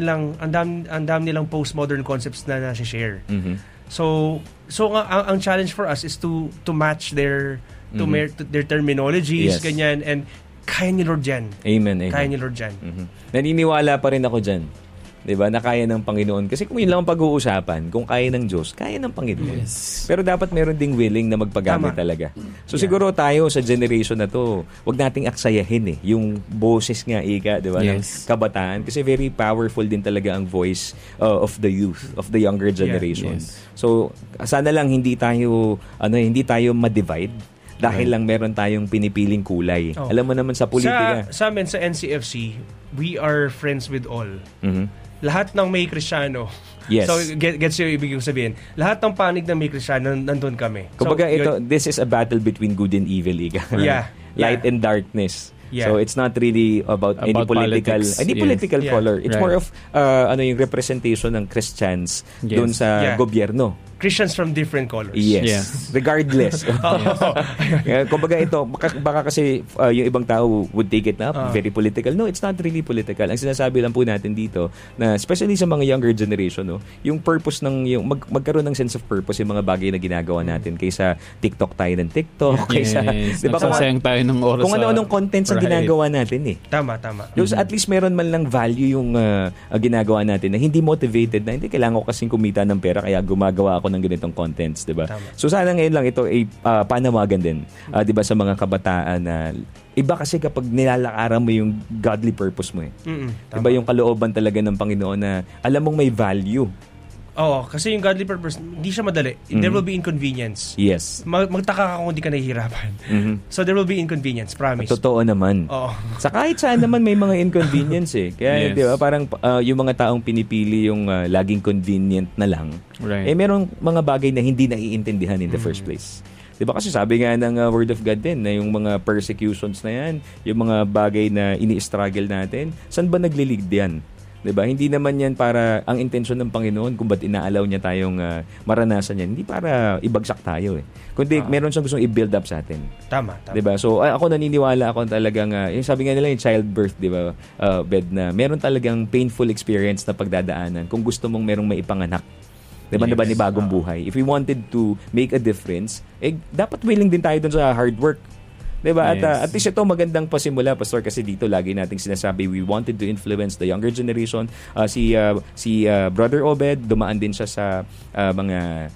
nilang postmodern concepts na nasi-share. So ang challenge for us is to match their their terminologies, ganyan, and kaya ni Lord yan. Amen. Kaya ni Lord yan. Naniniwala pa rin ako dyan. Diba? Na kaya ng Panginoon. Kasi kung yun lang ang pag-uusapan, kung kaya ng Diyos, kaya ng Panginoon. Yes. Pero dapat meron ding willing na magpagamit talaga. So siguro tayo sa generation na to, wag nating aksayahin yung boses nga, diba? Ng kabataan. Kasi very powerful din talaga ang voice of the youth, of the younger generation. Yes. So sana lang hindi tayo ma-divide. Dahil lang meron tayong pinipiling kulay. Alam mo naman sa politika. Sa amin, sa NCFC, we are friends with all. Lahat ng may Kristiyano. Yes. So, gets yung ibig sabihin. Lahat ng panig ng may Kristiyano, nandun kami. Kumbaga, this is a battle between good and evil, Light and darkness. Yeah. So it's not really about any political color. It's more of yung representation ng Christians doon sa gobyerno. Christians from different colors. Yes. Regardless. Kumbaga ito, baka kasi yung ibang tao would take it na very political. No, it's not really political. Ang sinasabi lang po natin dito, na especially sa mga younger generation, no, yung purpose yung magkaroon ng sense of purpose yung mga bagay na ginagawa natin kaysa TikTok tayo ng TikTok, kaysa, di ba, sayang tayo ng oras kung ano-anong contents ang ginagawa natin Tama. At least meron man lang value yung ginagawa natin na hindi motivated na hindi kailangan ko kasing kumita ng pera kaya gumagawa ako ng ganitong contents, di ba? So sana ngayon lang ito ay panawagan din, di ba, sa mga kabataan na iba kasi kapag nilalakaran mo yung godly purpose mo Diba yung kalooban talaga ng Panginoon na alam mong may value. Oo, kasi yung godly purpose, hindi siya madali. There will be inconvenience. Yes. Magtaka ka kung hindi ka nahihirapan. So there will be inconvenience, promise. Totoo naman. Oo. Sa kahit saan naman may mga inconvenience Kaya, di ba, parang yung mga taong pinipili yung laging convenient na lang. Right. Merong mga bagay na hindi naiintindihan in the first place. Diba kasi sabi nga ng Word of God din na yung mga persecutions na yan, yung mga bagay na ini-struggle natin, saan ba nagli-lead yan? Diba? Hindi naman yan para ang intensyon ng Panginoon kung ba't inaalaw niya tayong maranasan yan. Hindi para ibagsak tayo kundi meron siyang gustong i-build up sa atin. Tama. Diba? So ako naniniwala ako talagang yung sabi nga nila yung childbirth, diba? Bed na meron talagang painful experience na pagdadaanan kung gusto mong merong maipanganak. Diba, yes. Ni bagong buhay. If we wanted to make a difference, dapat willing din tayo dun sa hard work. Diba? Yes. At least ito magandang pasimula, Pastor, kasi dito lagi nating sinasabi we wanted to influence the younger generation. Si Brother Obed, dumaan din siya sa mga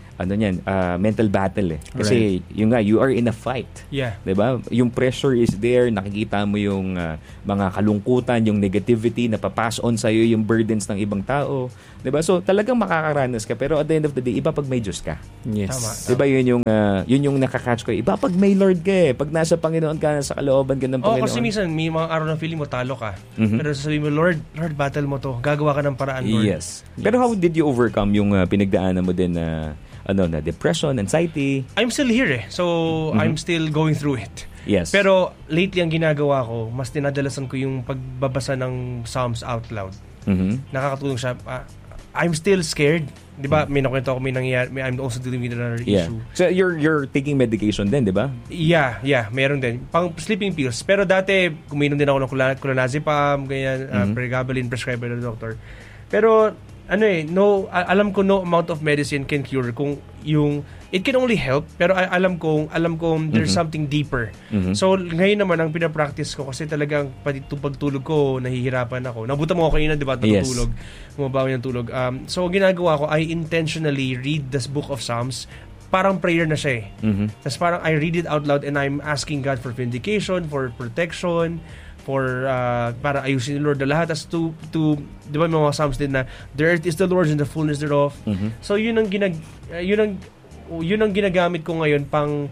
mental battle Kasi yung you are in a fight. Yeah. 'Di ba? Yung pressure is there, nakikita mo yung mga kalungkutan, yung negativity na papass on sa iyo, yung burdens ng ibang tao. 'Di ba? So talagang makakaranas ka, pero at the end of the day, iba pag may Diyos ka. Yes. Tama. 'Di ba yun yung nakakatch ko. Iba pag may Lord ka pag nasa Panginoon ka, sa kalooban ka ng Panginoon. Kasi minsan may mga araw na feeling mo talo ka. Pero sasabihin mo, Lord, battle mo to. Gagawa ka ng paraan, Lord. Yes. Pero how did you overcome yung pinagdaanan mo din na na depression, anxiety? I'm still here So, I'm still going through it. Yes. Pero, lately ang ginagawa ko, mas dinadalasan ko yung pagbabasa ng Psalms out loud. Nakakatulong siya. I'm still scared. Di ba? May nakwento ako, I'm also dealing with another issue. So, you're taking medication din, di ba? Yeah. Meron din. Pang sleeping pills. Pero dati, kuminom din ako ng clonazepam, ganyan, pregabalin, prescribed by the doctor. Pero, alam ko no amount of medicine can cure kung it can only help, pero alam ko there's something deeper. So ngayon naman ang pinapractice ko kasi talagang pati pagtulog ko nahihirapan ako. Nabutan mo ako kanina, 'di ba? Natutulog. Bumabawi ng tulog. So ginagawa ko, I intentionally read this book of Psalms. Parang prayer na siya Tapos parang I read it out loud and I'm asking God for vindication, for protection, for para ayusin ni Lord na lahat, as to di ba mga Psalms din na the earth is the Lord's and the fullness thereof. So yun ang ginagamit ko ngayon pang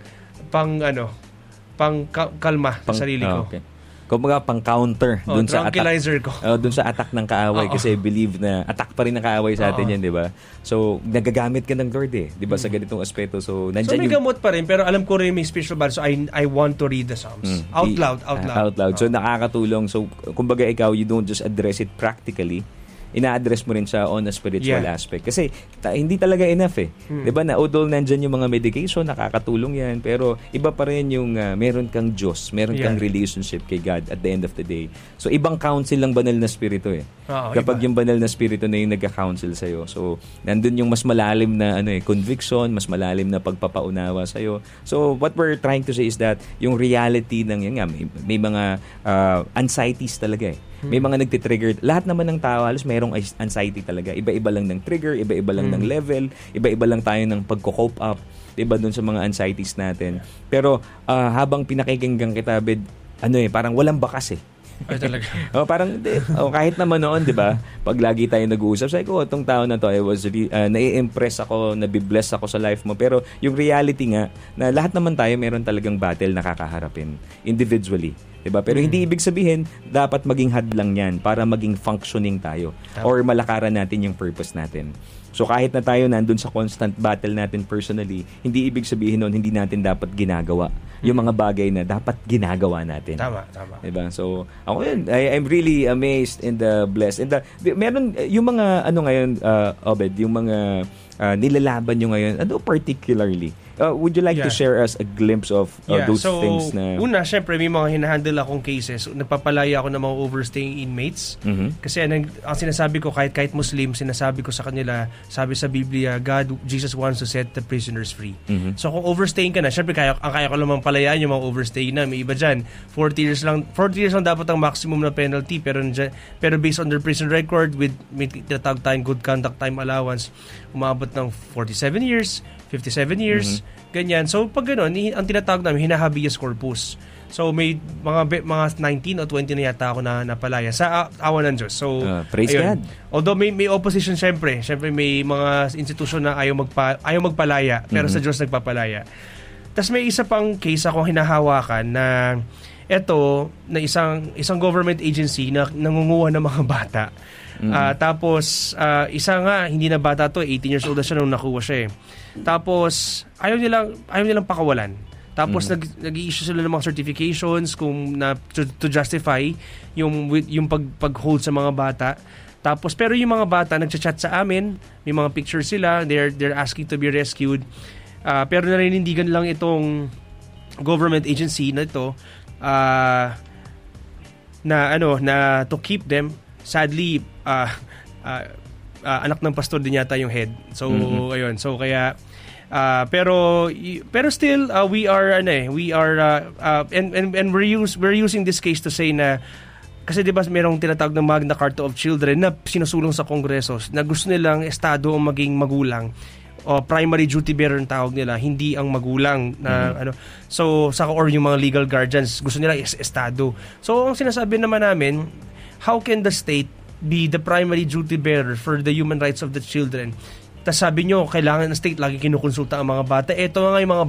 kalma sa sarili ko. Okay. Kumbaga pang counter dun sa tranquilizer attack ko. Dun sa attack ng kaaway kasi I believe na attack pa rin ng kaaway sa atin yan, di ba? So nagagamit ka ng Lord di ba, sa ganitong aspeto. So nandiyan may gamot pa rin, pero alam ko rin may spiritual battle, so I want to read the Psalms out loud. So nakakatulong. So kumbaga ikaw, you don't just address it practically, ina-address mo rin siya on a spiritual aspect. Kasi hindi talaga enough 'Di ba na although nandiyan yung mga medication, nakakatulong yan, pero iba pa rin yung meron kang Diyos, meron kang relationship kay God at the end of the day. So ibang counsel lang banal na spirito Kapag yung banal na spirito na yung nagka-counsel sa'yo. So nandun yung mas malalim na conviction, mas malalim na pagpapaunawa sa'yo. So what we're trying to say is that yung reality ng yan may mga anxieties talaga May mga nagtitrigger. Lahat naman ng tao halos merong anxiety talaga. Iba-iba lang ng trigger, iba-iba lang ng level, iba-iba lang tayo ng pagko-cope up, diba, dun sa mga anxieties natin. Pero habang pinakikinggan kita, Bed, parang walang bakas Ay, talaga. Parang kahit naman noon, 'di ba? Pag lagi tayo nag-uusap, sabi ko, itong tao na to, I was nai-impress ako, nabibless ako sa life mo. Pero yung reality nga na lahat naman tayo meron talagang battle na kakaharapin individually. Diba? Pero hindi ibig sabihin dapat maging hadlang yan para maging functioning tayo or malakaran natin yung purpose natin. So kahit na tayo nandun sa constant battle natin personally, hindi ibig sabihin nun hindi natin dapat ginagawa yung mga bagay na dapat ginagawa natin. Tama. Diba? So ako yun, I'm really amazed and blessed. And meron yung mga ngayon, Obed, yung mga nilalaban nyo ngayon, particularly? Would you like to share us a glimpse of those things na... Una, syempre, may mga hinahandle akong cases. Nagpapalaya ako ng mga overstaying inmates. Kasi ang sinasabi ko, kahit Muslim, sinasabi ko sa kanila, sabi sa Biblia, Jesus wants to set the prisoners free. So kung overstaying ka na, syempre, kaya ko lamang palayaan yung mga overstaying na. May iba dyan, 40 years lang dapat ang maximum na penalty. Pero based on their prison record, with may tinatawag tayong good conduct time allowance, umabot ng 47 years, 57 years, ganyan. So, pag gano'n, ang tinatawag namin, hinahabeas corpus. So, may mga 19 o 20 na yata ako na napalaya sa awa ng Diyos. So, praise God. Although may opposition syempre. Syempre, may mga institusyon na ayaw magpalaya, pero sa Diyos nagpapalaya. Tapos may isa pang case ako hinahawakan na na isang government agency na nangunguha ng mga bata. Tapos, isa nga, hindi na bata to, 18 years old na siya nung nakuha siya eh. Tapos, ayaw nilang pakawalan. Tapos, nag-i-issue sila ng mga certifications to justify yung pag-hold sa mga bata. Tapos, pero yung mga bata, nagchat-chat sa amin, may mga pictures sila, they're asking to be rescued. Pero narinindigan lang itong government agency na ito, na to keep them. Sadly, anak ng pastor din yata yung head. So ayun. So kaya pero still we are and we're using this case to say na kasi 'di ba merong tinatawag na Magna Carta of Children na sinusulong sa Kongreso na gusto nilang estado ang maging magulang. O primary duty bearer ang tawag nila, hindi ang magulang na so or yung mga legal guardians gusto nila estado. So ang sinasabi naman namin, how can the state be the primary duty bearer for the human rights of the children? Tapos sabi nyo, kailangan ng state lagi kinukonsulta ang mga bata. Ito nga yung mga